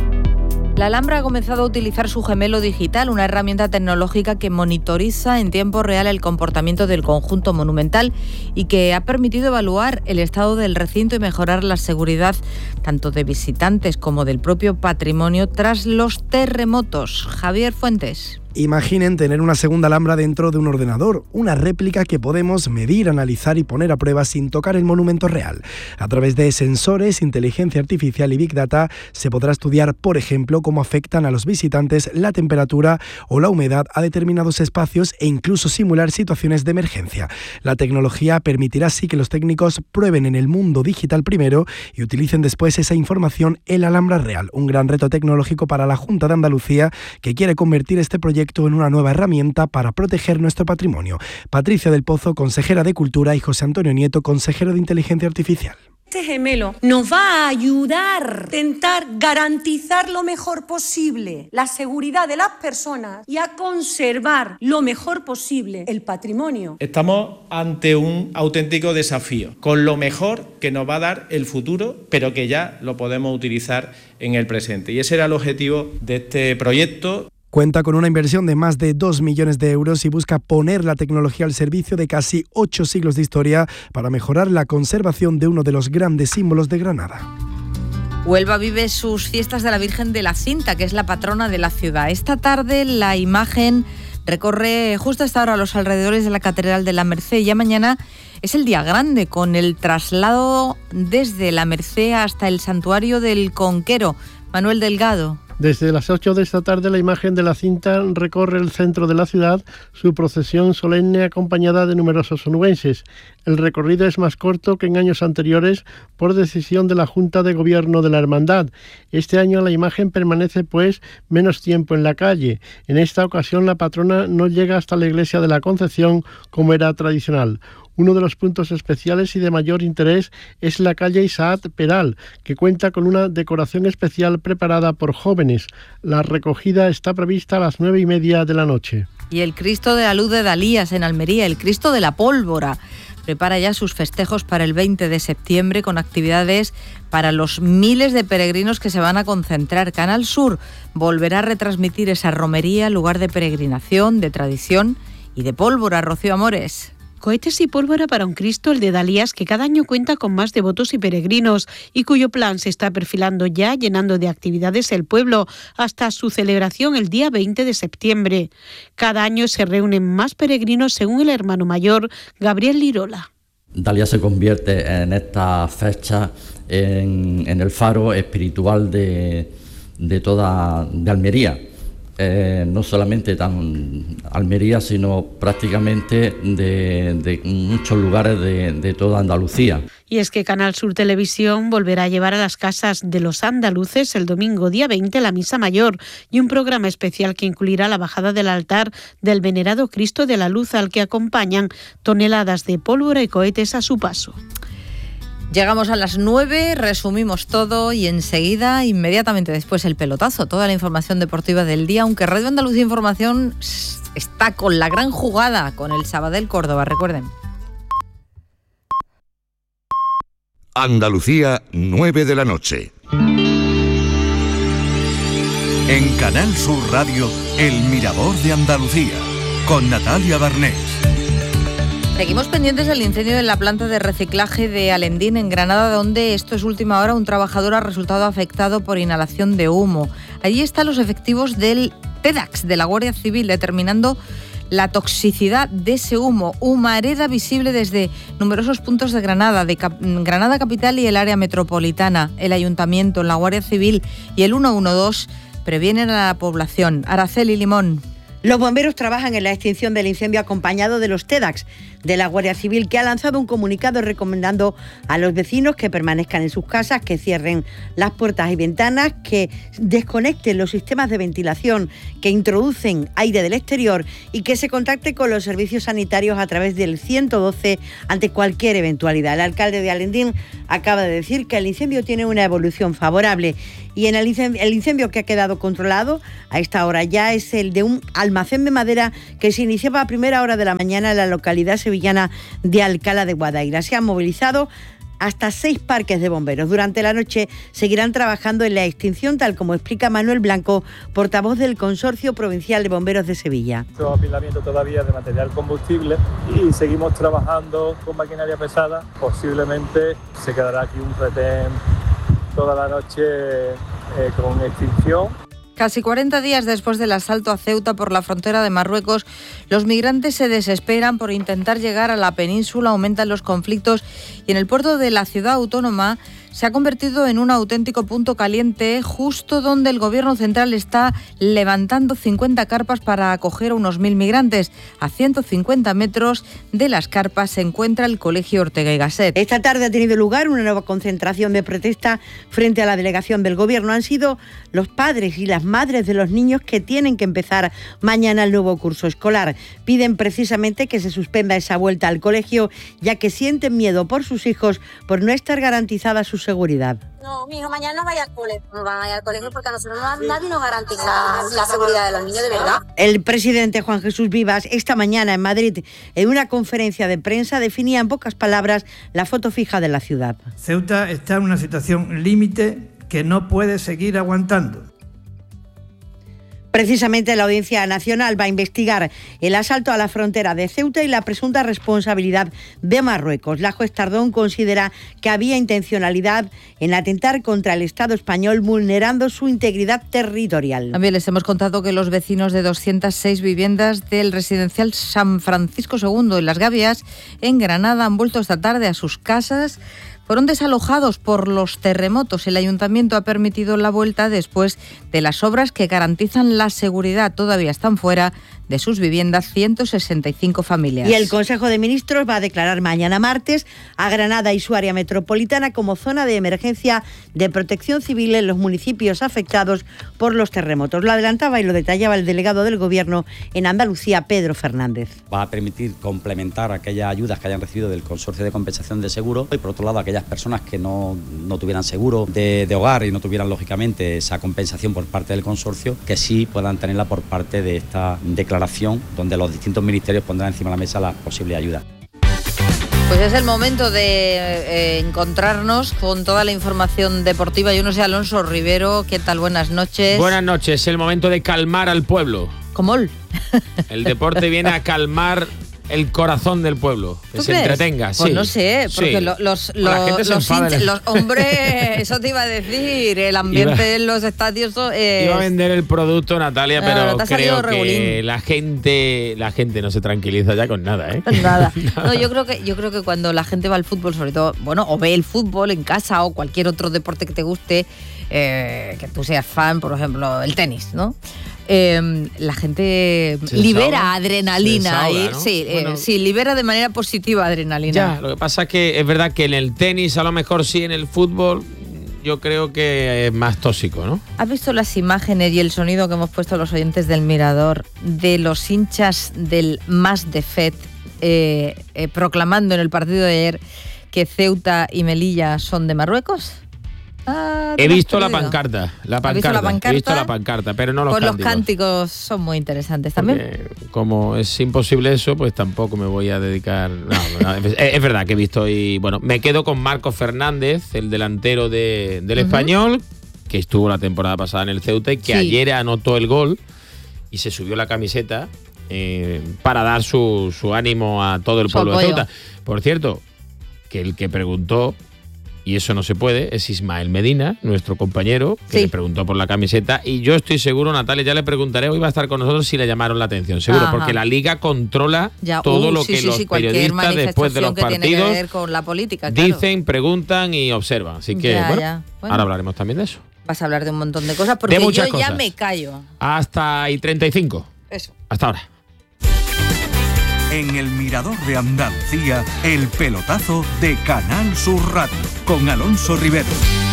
Speaker 1: La Alhambra ha comenzado a utilizar su gemelo digital, una herramienta tecnológica que monitoriza en tiempo real el comportamiento del conjunto monumental y que ha permitido evaluar el estado del recinto y mejorar la seguridad tanto de visitantes como del propio patrimonio tras los terremotos. Javier Fuentes.
Speaker 18: Imaginen tener una segunda Alhambra dentro de un ordenador, una réplica que podemos medir, analizar y poner a prueba sin tocar el monumento real. A través de sensores, inteligencia artificial y Big Data se podrá estudiar, por ejemplo, cómo afectan a los visitantes la temperatura o la humedad a determinados espacios e incluso simular situaciones de emergencia. La tecnología permitirá así que los técnicos prueben en el mundo digital primero y utilicen después esa información en la Alhambra real. Un gran reto tecnológico para la Junta de Andalucía, que quiere convertir este proyecto en una nueva herramienta para proteger nuestro patrimonio. Patricia del Pozo, consejera de Cultura, y José Antonio Nieto, consejero de Inteligencia Artificial.
Speaker 19: Este gemelo nos va a ayudar a intentar garantizar lo mejor posible la seguridad de las personas y a conservar lo mejor posible el patrimonio.
Speaker 20: Estamos ante un auténtico desafío, con lo mejor que nos va a dar el futuro, pero que ya lo podemos utilizar en el presente. Y ese era el objetivo de este proyecto.
Speaker 18: Cuenta con una inversión de más de dos millones de euros y busca poner la tecnología al servicio de casi ocho siglos de historia para mejorar la conservación de uno de los grandes símbolos de Granada.
Speaker 1: Huelva vive sus fiestas de la Virgen de la Cinta, que es la patrona de la ciudad. Esta tarde la imagen recorre justo hasta ahora los alrededores de la Catedral de la Merced. Ya mañana es el día grande, con el traslado desde la Merced hasta el Santuario del Conquero. Manuel Delgado.
Speaker 21: Desde las ocho de esta tarde la imagen de la Cinta recorre el centro de la ciudad, su procesión solemne acompañada de numerosos onubenses. El recorrido es más corto que en años anteriores por decisión de la Junta de Gobierno de la Hermandad. Este año la imagen permanece pues menos tiempo en la calle. En esta ocasión la patrona no llega hasta la iglesia de la Concepción como era tradicional. Uno de los puntos especiales y de mayor interés es la calle Isaac Peral, que cuenta con una decoración especial preparada por jóvenes. La recogida está prevista a las nueve y media de la noche.
Speaker 1: Y el Cristo de la Luz de Dalías en Almería, el Cristo de la Pólvora, prepara ya sus festejos para el veinte de septiembre con actividades para los miles de peregrinos que se van a concentrar. Canal Sur volverá a retransmitir esa romería, lugar de peregrinación, de tradición y de pólvora. Rocío Amores.
Speaker 27: Cohetes y pólvora para un Cristo, el de Dalías, que cada año cuenta con más devotos y peregrinos y cuyo plan se está perfilando ya, llenando de actividades el pueblo hasta su celebración el día veinte de septiembre. Cada año se reúnen más peregrinos, según el hermano mayor Gabriel Lirola.
Speaker 26: Dalías se convierte en esta fecha en, en el faro espiritual de, de toda de Almería. Eh, no solamente tan Almería, sino prácticamente de, de muchos lugares de, de toda Andalucía.
Speaker 27: Y es que Canal Sur Televisión volverá a llevar a las casas de los andaluces el domingo día veinte la Misa Mayor y un programa especial que incluirá la bajada del altar del venerado Cristo de la Luz, al que acompañan toneladas de pólvora y cohetes a su paso.
Speaker 1: Llegamos a las nueve, resumimos todo y enseguida, inmediatamente después, el pelotazo, toda la información deportiva del día, aunque Radio Andalucía Información está con la gran jugada con el Sabadell Córdoba, recuerden.
Speaker 22: Andalucía, nueve de la noche.
Speaker 2: En Canal Sur Radio, El Mirador de Andalucía, con Natalia Barnés.
Speaker 1: Seguimos pendientes del incendio en la planta de reciclaje de Alendín, en Granada, donde esto es última hora, un trabajador ha resultado afectado por inhalación de humo. Allí están los efectivos del TEDAX, de la Guardia Civil, determinando la toxicidad de ese humo. Humareda visible desde numerosos puntos de Granada, de Cap- Granada capital y el área metropolitana. El Ayuntamiento, la Guardia Civil y el ciento doce previenen a la población. Araceli Limón.
Speaker 4: Los bomberos trabajan en la extinción del incendio acompañado de los TEDAX de la Guardia Civil, que ha lanzado un comunicado recomendando a los vecinos que permanezcan en sus casas, que cierren las puertas y ventanas, que desconecten los sistemas de ventilación que introducen aire del exterior y que se contacte con los servicios sanitarios a través del ciento doce ante cualquier eventualidad. El alcalde de Alendín acaba de decir que el incendio tiene una evolución favorable y en el incendio, el incendio que ha quedado controlado a esta hora ya es el de un almacén de madera que se iniciaba a primera hora de la mañana en la localidad sevillana de Alcalá de Guadaira. Se han movilizado hasta seis parques de bomberos. Durante la noche seguirán trabajando en la extinción, tal como explica Manuel Blanco, portavoz del Consorcio Provincial de Bomberos de Sevilla.
Speaker 7: Apilamiento todavía de material combustible y seguimos trabajando con maquinaria pesada. Posiblemente se quedará aquí un retén toda la noche eh, con extinción.
Speaker 1: Casi cuarenta días después del asalto a Ceuta por la frontera de Marruecos, los migrantes se desesperan por intentar llegar a la península, aumentan los conflictos y en el puerto de la ciudad autónoma se ha convertido en un auténtico punto caliente, justo donde el gobierno central está levantando cincuenta carpas para acoger a unos mil migrantes. A ciento cincuenta metros de las carpas se encuentra el Colegio Ortega y Gasset.
Speaker 4: Esta tarde ha tenido lugar una nueva concentración de protesta frente a la delegación del gobierno. Han sido los padres y las madres de los niños que tienen que empezar mañana el nuevo curso escolar. Piden precisamente que se suspenda esa vuelta al colegio, ya que sienten miedo por sus hijos por no estar garantizada su seguridad.
Speaker 22: No, mi hijo mañana no vaya al colegio, no van a ir al colegio porque a nosotros no, nadie nos garantiza la, la seguridad de los niños, de verdad.
Speaker 4: El presidente Juan Jesús Vivas esta mañana en Madrid, en una conferencia de prensa, definía en pocas palabras la foto fija de la ciudad.
Speaker 23: Ceuta está en una situación límite que no puede seguir aguantando.
Speaker 4: Precisamente la Audiencia Nacional va a investigar el asalto a la frontera de Ceuta y la presunta responsabilidad de Marruecos. La juez Tardón considera que había intencionalidad en atentar contra el Estado español, vulnerando su integridad territorial.
Speaker 1: También les hemos contado que los vecinos de doscientas seis viviendas del residencial San Francisco segundo en Las Gavias, en Granada, han vuelto esta tarde a sus casas. Fueron desalojados por los terremotos. El ayuntamiento ha permitido la vuelta después de las obras que garantizan la seguridad. Todavía están fuera de sus viviendas ciento sesenta y cinco familias.
Speaker 4: Y el Consejo de Ministros va a declarar mañana martes a Granada y su área metropolitana como zona de emergencia de protección civil en los municipios afectados por los terremotos. Lo adelantaba y lo detallaba el delegado del Gobierno en Andalucía, Pedro Fernández.
Speaker 26: Va a permitir complementar aquellas ayudas que hayan recibido del Consorcio de Compensación de Seguro y, por otro lado, aquellas personas que no, no tuvieran seguro de, de hogar y no tuvieran, lógicamente, esa compensación por parte del consorcio, que sí puedan tenerla por parte de esta declaración, donde los distintos ministerios pondrán encima de la mesa las posibles ayudas.
Speaker 1: Pues es el momento de eh, encontrarnos con toda la información deportiva. Yo no sé, Alonso Rivero, ¿qué tal? Buenas noches.
Speaker 24: Buenas noches, es el momento de calmar al pueblo.
Speaker 1: ¿Cómo?
Speaker 24: El deporte viene a calmar el corazón del pueblo, que se crees? entretenga.
Speaker 1: Pues
Speaker 24: sí.
Speaker 1: no sé, porque sí. lo, los, lo, los, los, hincha, los hombres, eso te iba a decir, el ambiente iba, en los estadios es...
Speaker 24: Iba a vender el producto, Natalia, no, pero no creo que la gente, la gente no se tranquiliza ya con nada, ¿eh?
Speaker 1: Nada. No, yo creo que, yo creo que cuando la gente va al fútbol, sobre todo, bueno, o ve el fútbol en casa o cualquier otro deporte que te guste, eh, que tú seas fan, por ejemplo, el tenis, ¿no? Eh, la gente se libera desahoga. adrenalina. Se desahoga, ¿no? Sí, bueno, eh, sí, libera de manera positiva adrenalina.
Speaker 24: Ya, lo que pasa es que es verdad que en el tenis a lo mejor sí, en el fútbol yo creo que es más tóxico, ¿no?
Speaker 1: ¿Has visto las imágenes y el sonido que hemos puesto a los oyentes del Mirador de los hinchas del Mas de Fet eh, eh, proclamando en el partido de ayer que Ceuta y Melilla son de Marruecos?
Speaker 24: Ah, he visto la pancarta, la pancarta, visto la pancarta, he visto la pancarta, pero no los
Speaker 1: pues
Speaker 24: cánticos.
Speaker 1: Los cánticos son muy interesantes también.
Speaker 24: Porque como es imposible eso, pues tampoco me voy a dedicar. No, no, es, es verdad que he visto y bueno, me quedo con Marcos Fernández, el delantero de, del uh-huh. Español, que estuvo la temporada pasada en el Ceuta y que sí. ayer anotó el gol y se subió la camiseta eh, para dar su, su ánimo a todo el pueblo de Ceuta. Por cierto, que el que preguntó, y eso no se puede, es Ismael Medina, nuestro compañero, que sí. le preguntó por la camiseta, y yo estoy seguro, Natalia, ya le preguntaré, hoy va a estar con nosotros si le llamaron la atención, seguro, Ajá. porque la Liga controla ya, todo uh, lo sí, que sí, los sí, periodistas después de los que partidos tiene que ver
Speaker 1: con la política, claro.
Speaker 24: dicen, preguntan y observan. Así que, ya, bueno, ya. bueno, ahora hablaremos también de eso.
Speaker 1: Vas a hablar de un montón de cosas, porque yo cosas. ya me callo.
Speaker 24: Hasta y treinta y cinco.
Speaker 1: Eso.
Speaker 24: Hasta ahora.
Speaker 2: En el Mirador de Andalucía, el pelotazo de Canal Sur Radio, con Alonso Rivero.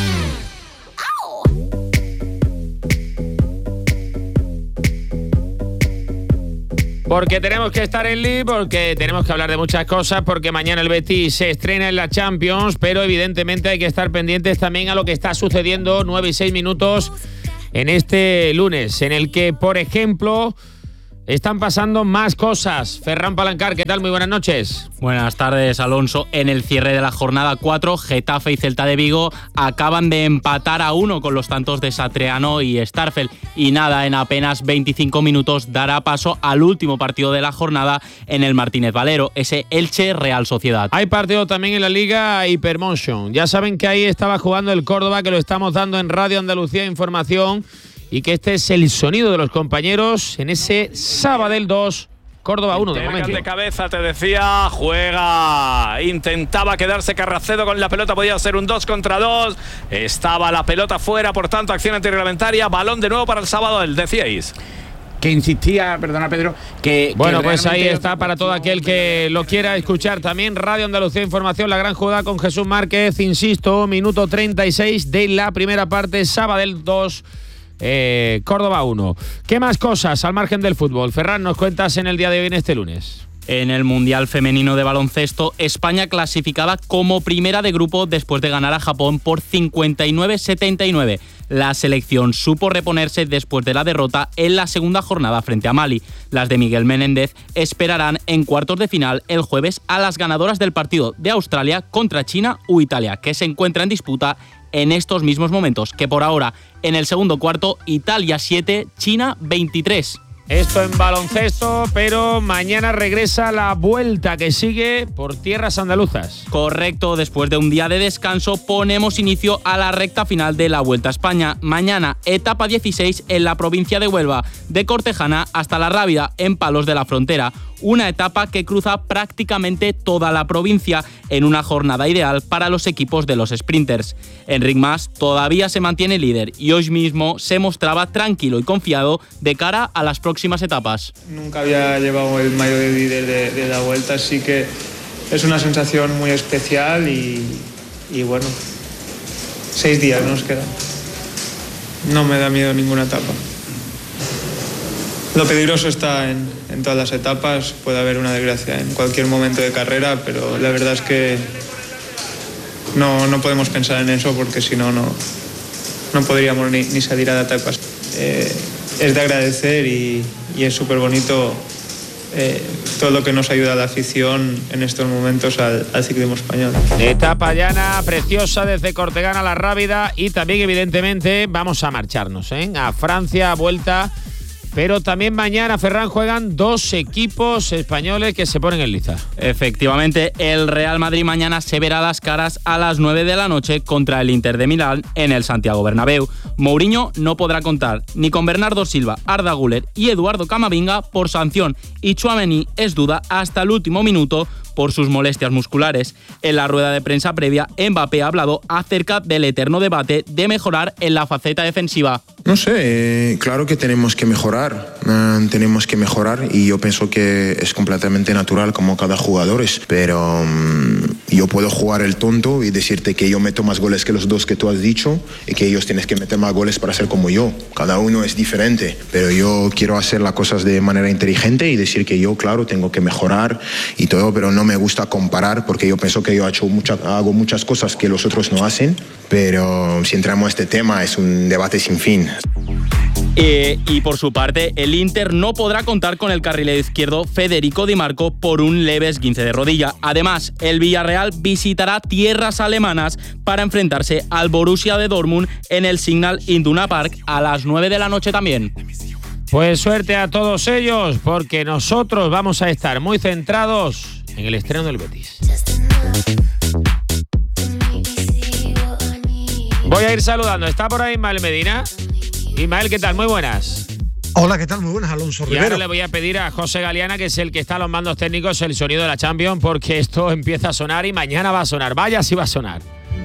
Speaker 24: Porque tenemos que estar en Liga, porque tenemos que hablar de muchas cosas, porque mañana el Betis se estrena en la Champions, pero evidentemente hay que estar pendientes también a lo que está sucediendo nueve y seis minutos en este lunes, en el que, por ejemplo, están pasando más cosas. Ferran Palancar, ¿qué tal? Muy buenas noches.
Speaker 6: Buenas tardes, Alonso. En el cierre de la jornada cuatro, Getafe y Celta de Vigo acaban de empatar a uno con los tantos de Satriano y Starfel. Y nada, en apenas veinticinco minutos dará paso al último partido de la jornada en el Martínez Valero, ese Elche-Real Sociedad.
Speaker 24: Hay partido también en la Liga Hypermotion. Ya saben que ahí estaba jugando el Córdoba, que lo estamos dando en Radio Andalucía Información, y que este es el sonido de los compañeros en ese Sabadell dos, Córdoba uno de momento.
Speaker 8: De cabeza, te decía, juega. Intentaba quedarse Carracedo con la pelota, podía ser un dos contra dos. Estaba la pelota fuera, por tanto, acción antirreglamentaria. Balón de nuevo para el Sabadell, decíais.
Speaker 9: Que insistía, perdona Pedro, que...
Speaker 24: Bueno,
Speaker 9: que
Speaker 24: pues ahí está para todo aquel que lo quiera escuchar también. Radio Andalucía Información, la gran jugada con Jesús Márquez. Insisto, minuto treinta y seis de la primera parte, Sabadell dos. Eh, Córdoba uno. ¿Qué más cosas al margen del fútbol? Ferran, nos cuentas en el día de hoy, en este lunes.
Speaker 6: En el Mundial Femenino de Baloncesto, España clasificada como primera de grupo después de ganar a Japón por cincuenta y nueve a setenta y nueve. La selección supo reponerse después de la derrota en la segunda jornada frente a Mali. Las de Miguel Menéndez esperarán en cuartos de final el jueves a las ganadoras del partido de Australia contra China u Italia, que se encuentra en disputa en estos mismos momentos, que por ahora en el segundo cuarto, Italia siete, China veintitrés.
Speaker 24: Esto en baloncesto, pero mañana regresa la vuelta que sigue por tierras andaluzas.
Speaker 6: Correcto, después de un día de descanso ponemos inicio a la recta final de la Vuelta a España. Mañana, etapa dieciséis en la provincia de Huelva, de Cortejana hasta La Rábida, en Palos de la Frontera. Una etapa que cruza prácticamente toda la provincia en una jornada ideal para los equipos de los sprinters. Enric Mas todavía se mantiene líder y hoy mismo se mostraba tranquilo y confiado de cara a las próximas etapas.
Speaker 10: Nunca había llevado el maillot de líder de, de la Vuelta, así que es una sensación muy especial y, y bueno, seis días nos quedan. No me da miedo ninguna etapa. Lo peligroso está en, en todas las etapas, puede haber una desgracia en cualquier momento de carrera, pero la verdad es que no, no podemos pensar en eso porque si no, no, no podríamos ni, ni salir a etapas. Eh, es de agradecer y, y es súper bonito eh, todo lo que nos ayuda a la afición en estos momentos al, al ciclismo español.
Speaker 24: Etapa llana, preciosa desde Cortegana a La Rábida y también evidentemente vamos a marcharnos ¿eh? a Francia, vuelta. Pero también mañana, Ferran, juegan dos equipos españoles que se ponen en liza.
Speaker 6: Efectivamente, el Real Madrid mañana se verá las caras a las nueve de la noche contra el Inter de Milán en el Santiago Bernabéu. Mourinho no podrá contar ni con Bernardo Silva, Arda Güler y Eduardo Camavinga por sanción, y Tchouaméni es duda hasta el último minuto por sus molestias musculares. En la rueda de prensa previa, Mbappé ha hablado acerca del eterno debate de mejorar en la faceta defensiva.
Speaker 11: No sé, eh, claro que tenemos que mejorar, eh, tenemos que mejorar y yo pienso que es completamente natural como cada jugador es, pero um, yo puedo jugar el tonto y decirte que yo meto más goles que los dos que tú has dicho y que ellos tienen que meter más goles para ser como yo. Cada uno es diferente, pero yo quiero hacer las cosas de manera inteligente y decir que yo, claro, tengo que mejorar y todo, pero no no me gusta comparar porque yo pienso que yo he hecho mucha, hago muchas cosas que los otros no hacen, pero si entramos a este tema es un debate sin fin.
Speaker 6: Eh, y por su parte, el Inter no podrá contar con el carrilero izquierdo Federico Di Marco por un leve esguince de rodilla. Además, el Villarreal visitará tierras alemanas para enfrentarse al Borussia de Dortmund en el Signal Iduna Park a las nueve de la noche también.
Speaker 24: Pues suerte a todos ellos, porque nosotros vamos a estar muy centrados en el estreno del Betis. Voy a ir saludando. ¿Está por ahí Ismael Medina? Ismael, ¿qué tal? Muy buenas.
Speaker 12: Hola, ¿qué tal? Muy buenas, Alonso Rivero.
Speaker 24: Y ahora le voy a pedir a José Galeana, que es el que está a los mandos técnicos, el sonido de la Champions, porque esto empieza a sonar y mañana va a sonar. Vaya, sí va a sonar.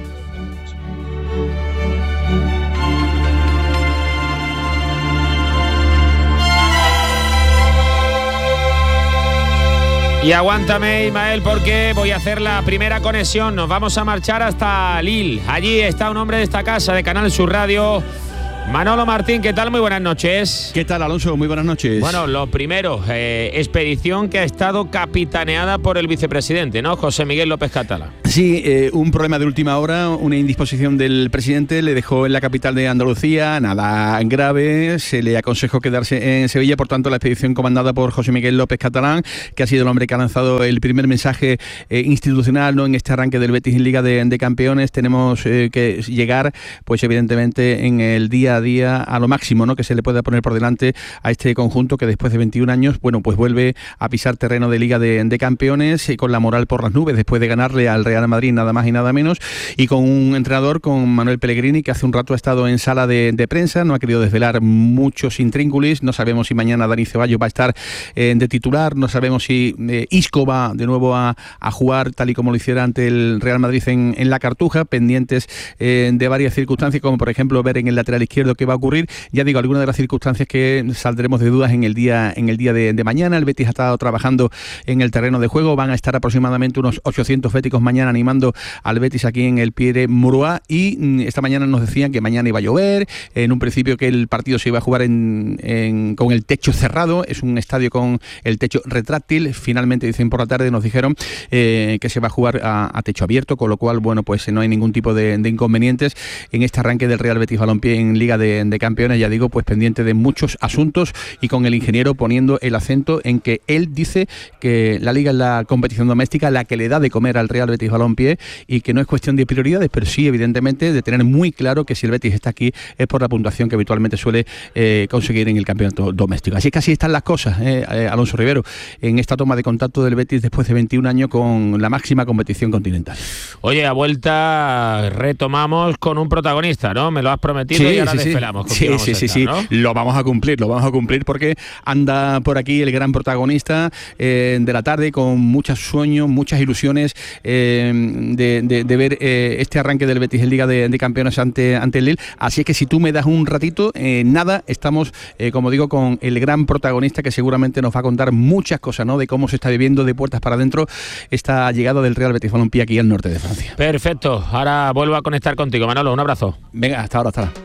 Speaker 24: Y aguántame, Ismael, porque voy a hacer la primera conexión. Nos vamos a marchar hasta Lille. Allí está un hombre de esta casa, de Canal Sur Radio, Manolo Martín. ¿Qué tal? Muy buenas noches.
Speaker 13: ¿Qué tal, Alonso? Muy buenas noches.
Speaker 24: Bueno, lo primero, eh, expedición que ha estado capitaneada por el vicepresidente, ¿no? José Miguel López Catalá.
Speaker 13: Sí, eh, un problema de última hora, una indisposición del presidente, le dejó en la capital de Andalucía, nada grave, se le aconsejó quedarse en Sevilla, por tanto la expedición comandada por José Miguel López Catalán, que ha sido el hombre que ha lanzado el primer mensaje eh, institucional, ¿no?, en este arranque del Betis en Liga de, de Campeones. Tenemos eh, que llegar, pues evidentemente, en el día a día a lo máximo, ¿no?, que se le pueda poner por delante a este conjunto que después de veintiún años, bueno, pues vuelve a pisar terreno de Liga de, de Campeones, eh, con la moral por las nubes, después de ganarle al Real Madrid nada más y nada menos, y con un entrenador, con Manuel Pellegrini, que hace un rato ha estado en sala de, de prensa, no ha querido desvelar muchos intríngulis, no sabemos si mañana Dani Ceballos va a estar eh, de titular, no sabemos si eh, Isco va de nuevo a, a jugar tal y como lo hiciera ante el Real Madrid en, en la Cartuja, pendientes eh, de varias circunstancias, como por ejemplo ver en el lateral izquierdo qué va a ocurrir. Ya digo, algunas de las circunstancias que saldremos de dudas en el día, en el día de, de mañana. El Betis ha estado trabajando en el terreno de juego, van a estar aproximadamente unos ochocientos béticos mañana animando al Betis aquí en el Pierre Mauroy, y esta mañana nos decían que mañana iba a llover, en un principio que el partido se iba a jugar en, en, con el techo cerrado, es un estadio con el techo retráctil. Finalmente, dicen por la tarde, nos dijeron eh, que se va a jugar a, a techo abierto, con lo cual, bueno, pues no hay ningún tipo de, de inconvenientes en este arranque del Real Betis Balompié en Liga de, de Campeones. Ya digo, pues pendiente de muchos asuntos y con el ingeniero poniendo el acento en que él dice que la Liga es la competición doméstica la que le da de comer al Real Betis Balompié, y que no es cuestión de prioridades, pero sí, evidentemente, de tener muy claro que si el Betis está aquí es por la puntuación que habitualmente suele eh, conseguir en el campeonato doméstico. Así que así están las cosas, eh, eh, Alonso Rivero, en esta toma de contacto del Betis después de veintiún años con la máxima competición continental.
Speaker 24: Oye, a vuelta retomamos con un protagonista, ¿no? Me lo has prometido, sí, y ahora sí, desvelamos.
Speaker 13: Sí, sí, sí, estar, sí, ¿no? Lo vamos a cumplir, lo vamos a cumplir porque anda por aquí el gran protagonista eh, de la tarde, con muchos sueños, muchas ilusiones eh, de, de, de ver eh, este arranque del Betis en Liga de, de Campeones ante, ante el Lille. Así es que si tú me das un ratito, eh, nada, estamos, eh, como digo, con el gran protagonista que seguramente nos va a contar muchas cosas, ¿no?, de cómo se está viviendo de puertas para adentro esta llegada del Real Betis Balompié aquí al norte de Francia.
Speaker 24: Perfecto, ahora vuelvo a conectar contigo, Manolo, un abrazo.
Speaker 13: Venga, hasta ahora, hasta ahora.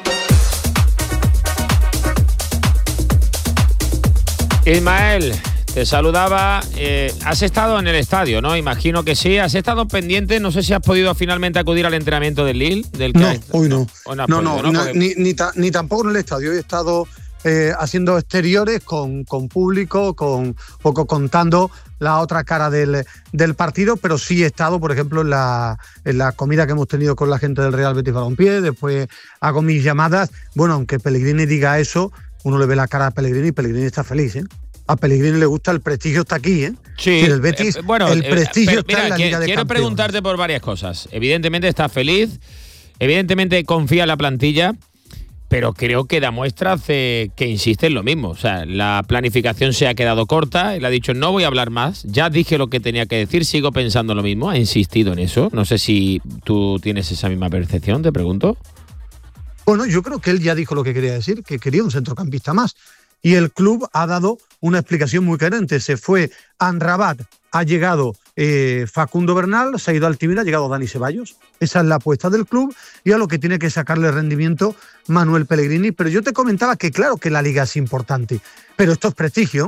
Speaker 24: Ismael, te saludaba. Eh, has estado en el estadio, ¿no? Imagino que sí. ¿Has estado pendiente? No sé si has podido finalmente acudir al entrenamiento del Lille. Del que
Speaker 12: no,
Speaker 24: has...
Speaker 12: hoy no.
Speaker 24: Hoy no,
Speaker 12: no, no,
Speaker 24: podido, ¿no?
Speaker 12: Ni,
Speaker 24: Porque...
Speaker 12: ni, ni, ta, ni tampoco en el estadio. He estado eh, haciendo exteriores con, con público, con poco contando la otra cara del, del partido, pero sí he estado, por ejemplo, en la, en la comida que hemos tenido con la gente del Real Betis Balompié. Después hago mis llamadas. Bueno, aunque Pellegrini diga eso, uno le ve la cara a Pellegrini y Pellegrini está feliz, ¿eh? A Pellegrini le gusta, el prestigio está aquí, ¿eh?
Speaker 24: Sí.
Speaker 12: El Betis,
Speaker 24: eh, bueno,
Speaker 12: el prestigio
Speaker 24: eh, pero,
Speaker 12: está
Speaker 24: mira,
Speaker 12: en la
Speaker 24: que,
Speaker 12: Liga de
Speaker 24: quiero
Speaker 12: Campeones.
Speaker 24: preguntarte por varias cosas. Evidentemente está feliz, evidentemente confía en la plantilla, pero creo que da muestras de que insiste en lo mismo. O sea, la planificación se ha quedado corta, él ha dicho no voy a hablar más, ya dije lo que tenía que decir, sigo pensando lo mismo, ha insistido en eso. No sé si tú tienes esa misma percepción, te pregunto.
Speaker 12: Bueno, yo creo que él ya dijo lo que quería decir, que quería un centrocampista más. Y el club ha dado una explicación muy coherente. Se fue Amrabat, ha llegado eh, Facundo Bernal, se ha ido Altimira, ha llegado Dani Ceballos. Esa es la apuesta del club y a lo que tiene que sacarle rendimiento Manuel Pellegrini. Pero yo te comentaba que claro que la Liga es importante, pero esto es prestigio.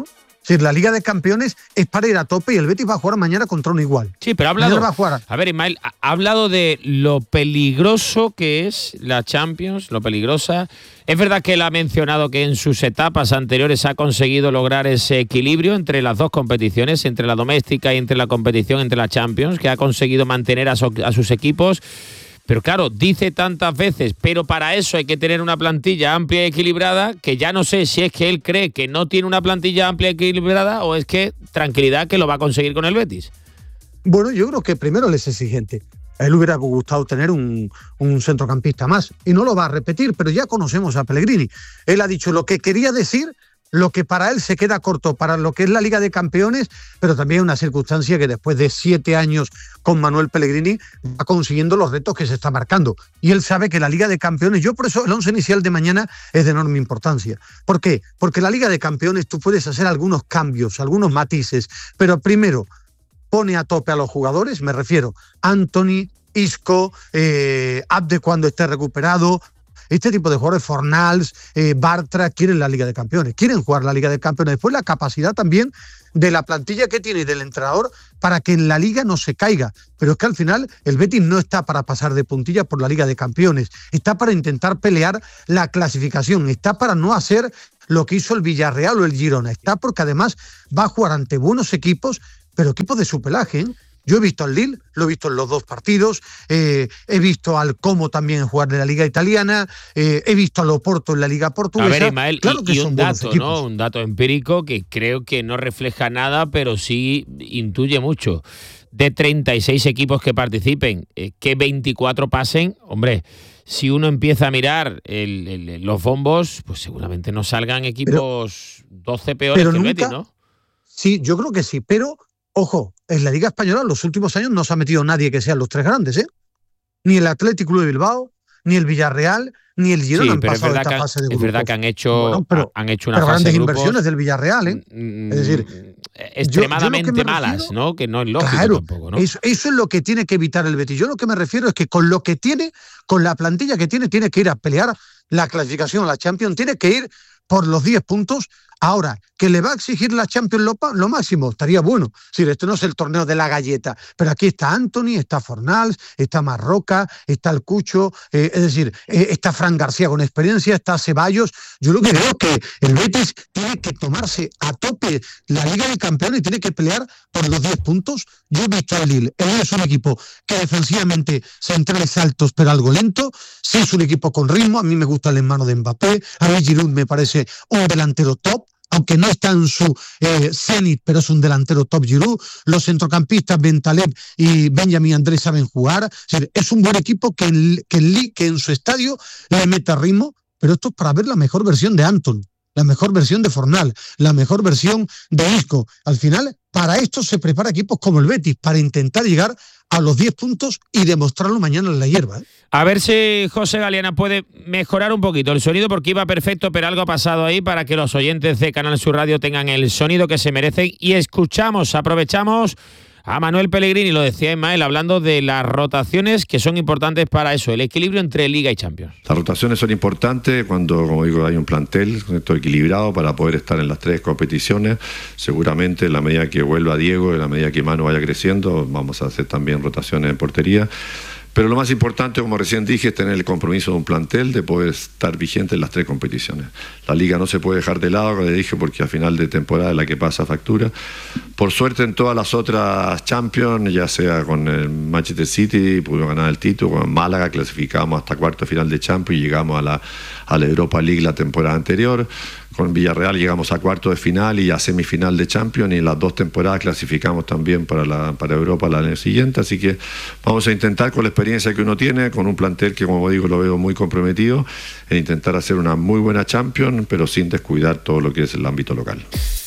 Speaker 12: Es decir, la Liga de Campeones es para ir a tope y el Betis va a jugar mañana contra un igual.
Speaker 24: Sí, pero ha hablado,
Speaker 12: va a, jugar.
Speaker 24: a ver, Ismael, ha hablado de lo peligroso que es la Champions, lo peligrosa. Es verdad que él ha mencionado que en sus etapas anteriores ha conseguido lograr ese equilibrio entre las dos competiciones, entre la doméstica y entre la competición entre la Champions, que ha conseguido mantener a, so, a sus equipos. Pero claro, dice tantas veces, pero para eso hay que tener una plantilla amplia y equilibrada, que ya no sé si es que él cree que no tiene una plantilla amplia y equilibrada o es que tranquilidad que lo va a conseguir con el Betis.
Speaker 12: Bueno, yo creo que primero él es exigente. A él hubiera gustado tener un, un centrocampista más y no lo va a repetir, pero ya conocemos a Pellegrini. Él ha dicho lo que quería decir, lo que para él se queda corto para lo que es la Liga de Campeones, pero también una circunstancia que después de siete años con Manuel Pellegrini va consiguiendo los retos que se está marcando. Y él sabe que la Liga de Campeones, yo por eso el once inicial de mañana es de enorme importancia. ¿Por qué? Porque la Liga de Campeones tú puedes hacer algunos cambios, algunos matices, pero primero pone a tope a los jugadores, me refiero a Antony, Isco, eh, Abde cuando esté recuperado. Este tipo de jugadores, Fornals, eh, Bartra, quieren la Liga de Campeones, quieren jugar la Liga de Campeones. Después la capacidad también de la plantilla que tiene y del entrenador para que en la Liga no se caiga. Pero es que al final el Betis no está para pasar de puntilla por la Liga de Campeones, está para intentar pelear la clasificación, está para no hacer lo que hizo el Villarreal o el Girona, está porque además va a jugar ante buenos equipos, pero equipos de su pelaje, ¿eh? Yo he visto al Lille, lo he visto en los dos partidos, eh, he visto al Como también jugar en la Liga Italiana, eh, he visto al Oporto en la Liga Portuguesa.
Speaker 24: A ver, Ismael,
Speaker 12: claro
Speaker 24: y,
Speaker 12: que
Speaker 24: y
Speaker 12: son
Speaker 24: un dato,
Speaker 12: equipos.
Speaker 24: ¿no? Un dato empírico que creo que no refleja nada, pero sí intuye mucho. De treinta y seis equipos que participen, eh, que veinticuatro pasen, hombre, si uno empieza a mirar el, el, los bombos, pues seguramente no salgan equipos pero, doce peores
Speaker 12: pero
Speaker 24: que el
Speaker 12: nunca,
Speaker 24: Betis, ¿no?
Speaker 12: Sí, yo creo que sí, pero ojo, en la Liga Española en los últimos años no se ha metido nadie que sean los tres grandes, ¿eh? Ni el Athletic Club de Bilbao, ni el Villarreal, ni el Girona
Speaker 24: sí,
Speaker 12: han
Speaker 24: pero
Speaker 12: pasado
Speaker 24: es
Speaker 12: esta
Speaker 24: verdad
Speaker 12: fase de
Speaker 24: que,
Speaker 12: grupos.
Speaker 24: Es verdad que han hecho, bueno,
Speaker 12: pero,
Speaker 24: han hecho una
Speaker 12: pero
Speaker 24: fase
Speaker 12: grandes
Speaker 24: de grupos,
Speaker 12: inversiones del Villarreal, ¿eh?
Speaker 24: Mm,
Speaker 12: es decir,
Speaker 24: extremadamente
Speaker 12: yo, yo
Speaker 24: malas,
Speaker 12: refiero,
Speaker 24: ¿no? Que no es lógico
Speaker 12: claro,
Speaker 24: tampoco, ¿no?
Speaker 12: Eso, eso es lo que tiene que evitar el Betis. Yo lo que me refiero es que con lo que tiene, con la plantilla que tiene, tiene que ir a pelear la clasificación a la Champions, tiene que ir por los diez puntos. Ahora, que le va a exigir la Champions lo, lo máximo, estaría bueno. Es decir, esto no es el torneo de la galleta, pero aquí está Antony, está Fornals, está Marroca, está el Cucho, eh, es decir, eh, está Fran García con experiencia, está Ceballos. Yo lo que veo es que el Betis tiene que tomarse a tope la Liga de Campeones y tiene que pelear por los diez puntos. Yo he visto al Lille, el Lille es un equipo que defensivamente centrales altos pero algo lento, sí es un equipo con ritmo, a mí me gusta el hermano de Mbappé, a mí Giroud me parece un delantero top, aunque no está en su eh, cenit, pero es un delantero top Giroud. Los centrocampistas Bentaleb y Benjamín Andrés saben jugar. O sea, es un buen equipo que en, que, en, que en su estadio le mete ritmo, pero esto es para ver la mejor versión de Anton, la mejor versión de Fornal, la mejor versión de Isco. Al final, para esto se prepara equipos como el Betis, para intentar llegar a los diez puntos y demostrarlo mañana en la hierba, ¿eh?
Speaker 24: A ver si José Galeana puede mejorar un poquito el sonido, porque iba perfecto, pero algo ha pasado ahí para que los oyentes de Canal Sur Radio tengan el sonido que se merecen. Y escuchamos, aprovechamos a Manuel Pellegrini, lo decía Ismael, hablando de las rotaciones que son importantes para eso, el equilibrio entre Liga y Champions.
Speaker 3: Las rotaciones son importantes cuando, como digo, hay un plantel todo equilibrado para poder estar en las tres competiciones. Seguramente en la medida que vuelva Diego, en la medida que Manu vaya creciendo, vamos a hacer también rotaciones en portería. Pero lo más importante, como recién dije, es tener el compromiso de un plantel de poder estar vigente en las tres competiciones. La Liga no se puede dejar de lado, como le dije, porque a final de temporada es la que pasa factura. Por suerte en todas las otras Champions, ya sea con el Manchester City, pudimos ganar el título, con Málaga clasificamos hasta cuarto final de Champions y llegamos a la, a la Europa League la temporada anterior. Con Villarreal llegamos a cuarto de final y a semifinal de Champions, y en las dos temporadas clasificamos también para, la, para Europa el año siguiente. Así que vamos a intentar, con la experiencia que uno tiene, con un plantel que, como digo, lo veo muy comprometido, en intentar hacer una muy buena Champions, pero sin descuidar todo lo que es el ámbito local.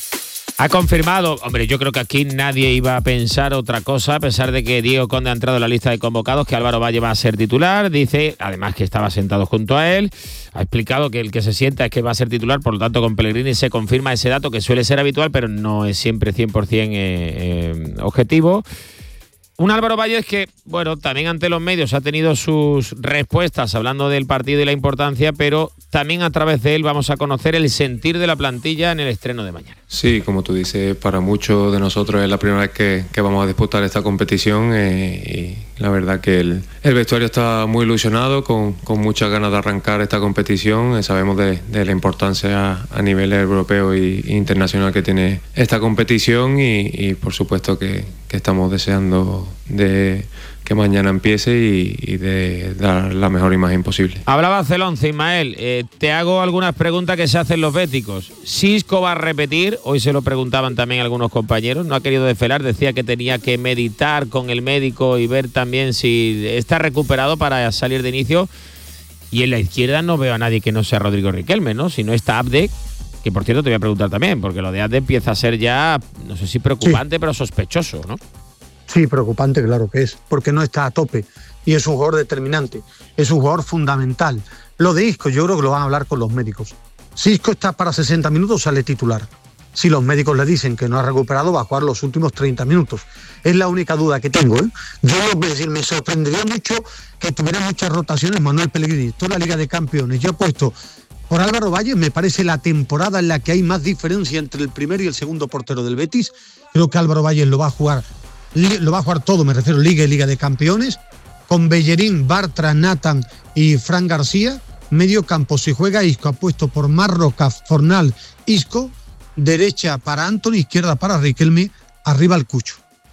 Speaker 24: Ha confirmado, hombre, yo creo que aquí nadie iba a pensar otra cosa, a pesar de que Diego Conde ha entrado en la lista de convocados, que Álvaro Valle va a ser titular. Dice, además, que estaba sentado junto a él. Ha explicado que el que se sienta es que va a ser titular, por lo tanto con Pellegrini se confirma ese dato, que suele ser habitual, pero no es siempre cien por ciento eh, eh, objetivo. Un Álvaro Valles que, bueno, también ante los medios ha tenido sus respuestas hablando del partido y la importancia, pero también a través de él vamos a conocer el sentir de la plantilla en el estreno de mañana.
Speaker 5: Sí, como tú dices, para muchos de nosotros es la primera vez que, que vamos a disputar esta competición eh, y la verdad que el, el vestuario está muy ilusionado, con, con muchas ganas de arrancar esta competición. Eh, sabemos de, de la importancia a, a nivel europeo e internacional que tiene esta competición y, y por supuesto que, que estamos deseando de que mañana empiece y, y de dar la mejor imagen posible.
Speaker 24: Hablabas del once, Ismael. Eh, te hago algunas preguntas que se hacen los béticos. ¿Xisco va a repetir? Hoy se lo preguntaban también algunos compañeros. No ha querido desvelar, decía que tenía que meditar con el médico y ver también si está recuperado para salir de inicio. Y en la izquierda no veo a nadie que no sea Rodrigo Riquelme, ¿no? Si no está Abde, que por cierto te voy a preguntar también, porque lo de Abde empieza a ser ya, no sé si preocupante, sí, pero sospechoso, ¿no?
Speaker 12: Sí, preocupante, claro que es, porque no está a tope y es un jugador determinante, es un jugador fundamental. Lo de Isco yo creo que lo van a hablar con los médicos. Si Isco está para sesenta minutos, sale titular. Si los médicos le dicen que no ha recuperado, va a jugar los últimos treinta minutos. Es la única duda que tengo, ¿eh? Yo voy a decir, me sorprendería mucho que tuviera muchas rotaciones Manuel Pellegrini, toda la Liga de Campeones. Yo he puesto por Álvaro Valles, me parece la temporada en la que hay más diferencia entre el primero y el segundo portero del Betis. Creo que Álvaro Valles lo va a jugar lo va a jugar todo, me refiero Liga y Liga de Campeones, con Bellerín, Bartra, Nathan y Fran García. Medio campo, si juega Isco, apuesto por Marroca, Fornal, Isco, derecha para Anthony, izquierda para Riquelme, arriba el Cucho.